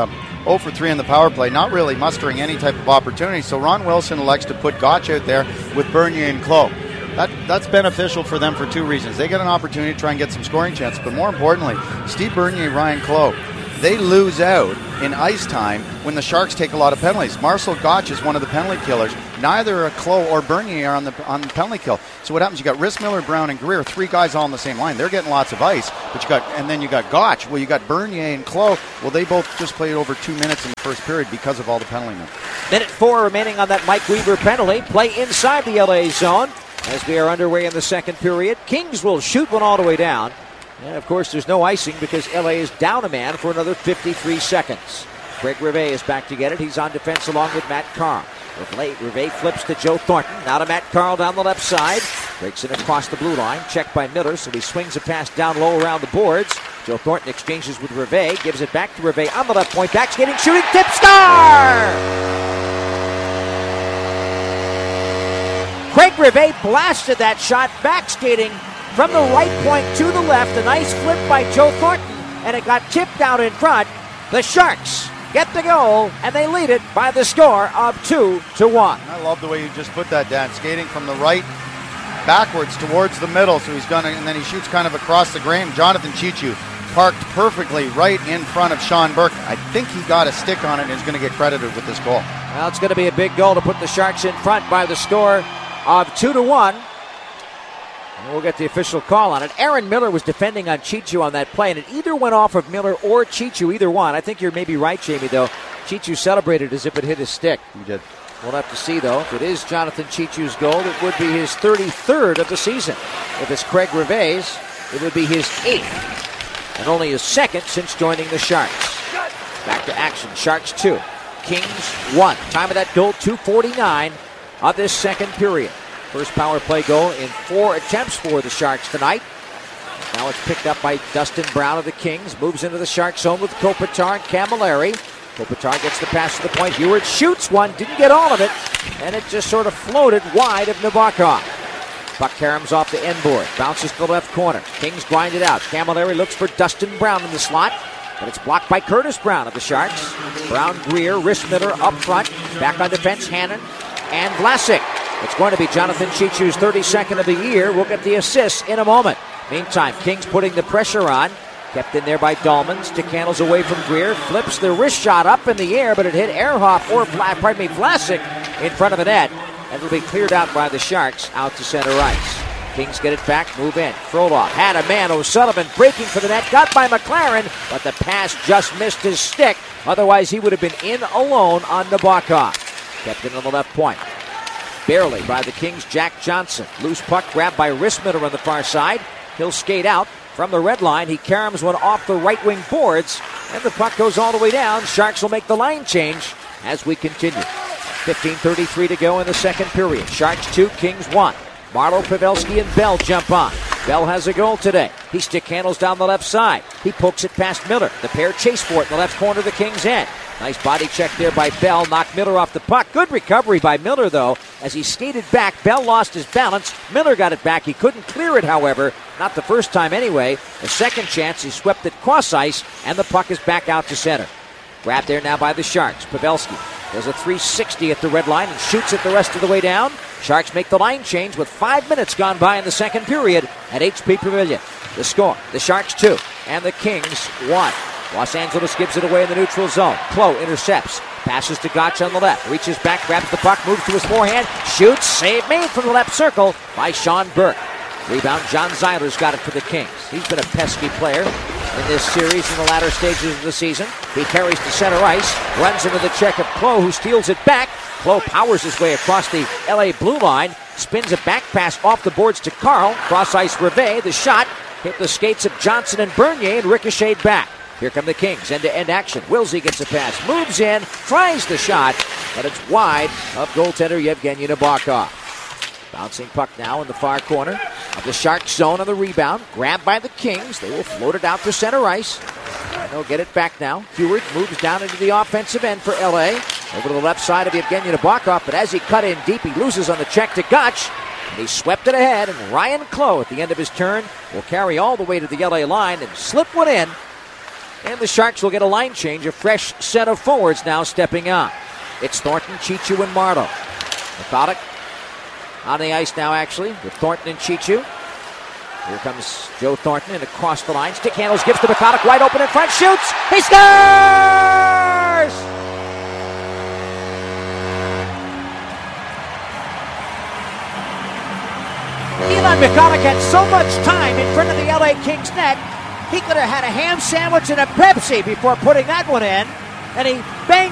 oh for three on the power play, not really mustering any type of opportunity. So Ron Wilson elects to put Gotch out there with Bernier and Clough. That, that's beneficial for them for two reasons. They get an opportunity to try and get some scoring chances, but more importantly, Steve Bernier, Ryan Clough, they lose out in ice time when the Sharks take a lot of penalties. Marcel Gotch is one of the penalty killers. Neither Clough or Bernier are on the on the penalty kill. So what happens? You got Rissmiller, Brown, and Greer, three guys all on the same line. They're getting lots of ice, but you got and then you got Gotch. Well, you got Bernier and Clough. Well, they both just played over two minutes in the first period because of all the penalty minutes. Minute four remaining on that Mike Weaver penalty. Play inside the L A zone as we are underway in the second period. Kings will shoot one all the way down. And, of course, there's no icing because L A is down a man for another fifty-three seconds. Craig Rivet is back to get it. He's on defense along with Matt Carl. Rivet flips to Joe Thornton. Now to Matt Carl down the left side. Breaks it across the blue line. Checked by Miller, so he swings a pass down low around the boards. Joe Thornton exchanges with Rivet. Gives it back to Rivet on the left point. Back skating, shooting, tip, star! Craig Rivet blasted that shot, back skating from the right point to the left. A nice flip by Joe Thornton, and it got tipped out in front. The Sharks get the goal, and they lead it by the score of two to one. I love the way you just put that, Dan. Skating from the right backwards towards the middle, so he's gonna, and then he shoots kind of across the grain. Jonathan Cheechoo parked perfectly right in front of Sean Burke. I think he got a stick on it and is going to get credited with this goal. Well, it's going to be a big goal to put the Sharks in front by the score of two to one. And we'll get the official call on it. Aaron Miller was defending on Cheechoo on that play, and it either went off of Miller or Cheechoo, either one. I think you're maybe right, Jamie, though. Cheechoo celebrated as if it hit his stick. He did. We'll have to see, though. If it is Jonathan Cheechoo's goal, it would be his thirty-third of the season. If it's Craig Rivet's, it would be his eighth, and only his second since joining the Sharks. Back to action. Sharks two, Kings one. Time of that goal, two forty-nine of this second period. First power play goal in four attempts for the Sharks tonight. Now it's picked up by Dustin Brown of the Kings. Moves into the Shark zone with Kopitar and Camilleri. Kopitar gets the pass to the point. Heward shoots one, didn't get all of it, and it just sort of floated wide of Nabokov. Puck caroms off the end board. Bounces to the left corner. Kings grind it out. Camilleri looks for Dustin Brown in the slot, but it's blocked by Curtis Brown of the Sharks. Brown, Greer, Rissmiller up front. Back on defense, Hannon and Vlasic. It's going to be Jonathan Cheechoo's thirty-second of the year. We'll get the assists in a moment. Meantime, Kings putting the pressure on. Kept in there by Dolmans. Decandles away from Greer. Flips the wrist shot up in the air, but it hit Ehrhoff or, pardon me, Vlasic in front of the net. And it'll be cleared out by the Sharks out to center ice. Kings get it back, move in. Frolov had a man. O'Sullivan breaking for the net. Got by McLaren, but the pass just missed his stick. Otherwise, he would have been in alone on Nabokov. Kept it on the left point. Barely by the Kings, Jack Johnson. Loose puck grabbed by Rissmiller on the far side. He'll skate out from the red line. He caroms one off the right wing boards, and the puck goes all the way down. Sharks will make the line change as we continue. fifteen thirty-three to go in the second period. Sharks two, Kings one. Marlowe, Pavelski, and Bell jump on. Bell has a goal today. He stick handles down the left side. He pokes it past Miller. The pair chase for it in the left corner of the Kings' end. Nice body check there by Bell. Knocked Miller off the puck. Good recovery by Miller, though. As he skated back, Bell lost his balance. Miller got it back. He couldn't clear it, however. Not the first time anyway. The second chance, he swept it cross ice, and the puck is back out to center. Grabbed there now by the Sharks. Pavelski does a three sixty at the red line and shoots it the rest of the way down. Sharks make the line change with five minutes gone by in the second period at H P Pavilion. The score, the Sharks two and the Kings one. Los Angeles gives it away in the neutral zone. Clough intercepts. Passes to Gotch on the left. Reaches back, grabs the puck, moves to his forehand. Shoots. Save made from the left circle by Sean Burke. Rebound, John Zeiler's got it for the Kings. He's been a pesky player in this series in the latter stages of the season. He carries to center ice. Runs into the check of Clough, who steals it back. Clough powers his way across the L A blue line. Spins a back pass off the boards to Carl. Cross ice Rivet. The shot hit the skates of Johnson and Bernier and ricocheted back. Here come the Kings, end-to-end action. Wilsey gets a pass, moves in, tries the shot, but it's wide of goaltender Yevgeny Nabokov. Bouncing puck now in the far corner of the Sharks zone on the rebound. Grabbed by the Kings. They will float it out to center ice. And they'll get it back now. Heward moves down into the offensive end for L A. Over to the left side of Yevgeny Nabokov, but as he cut in deep, he loses on the check to Gotch. And he swept it ahead, and Ryan Clough at the end of his turn will carry all the way to the L A line and slip one in. And the Sharks will get a line change, a fresh set of forwards now stepping on. It's Thornton, Chichu, and Marleau. Methodic on the ice now, actually, with Thornton and Chichu. Here comes Joe Thornton and across the line. Stick handles, gives to McConaughey, wide open in front, shoots! He scores! Elon McConaughey had so much time in front of the L A Kings net, he could have had a ham sandwich and a Pepsi before putting that one in, and he banged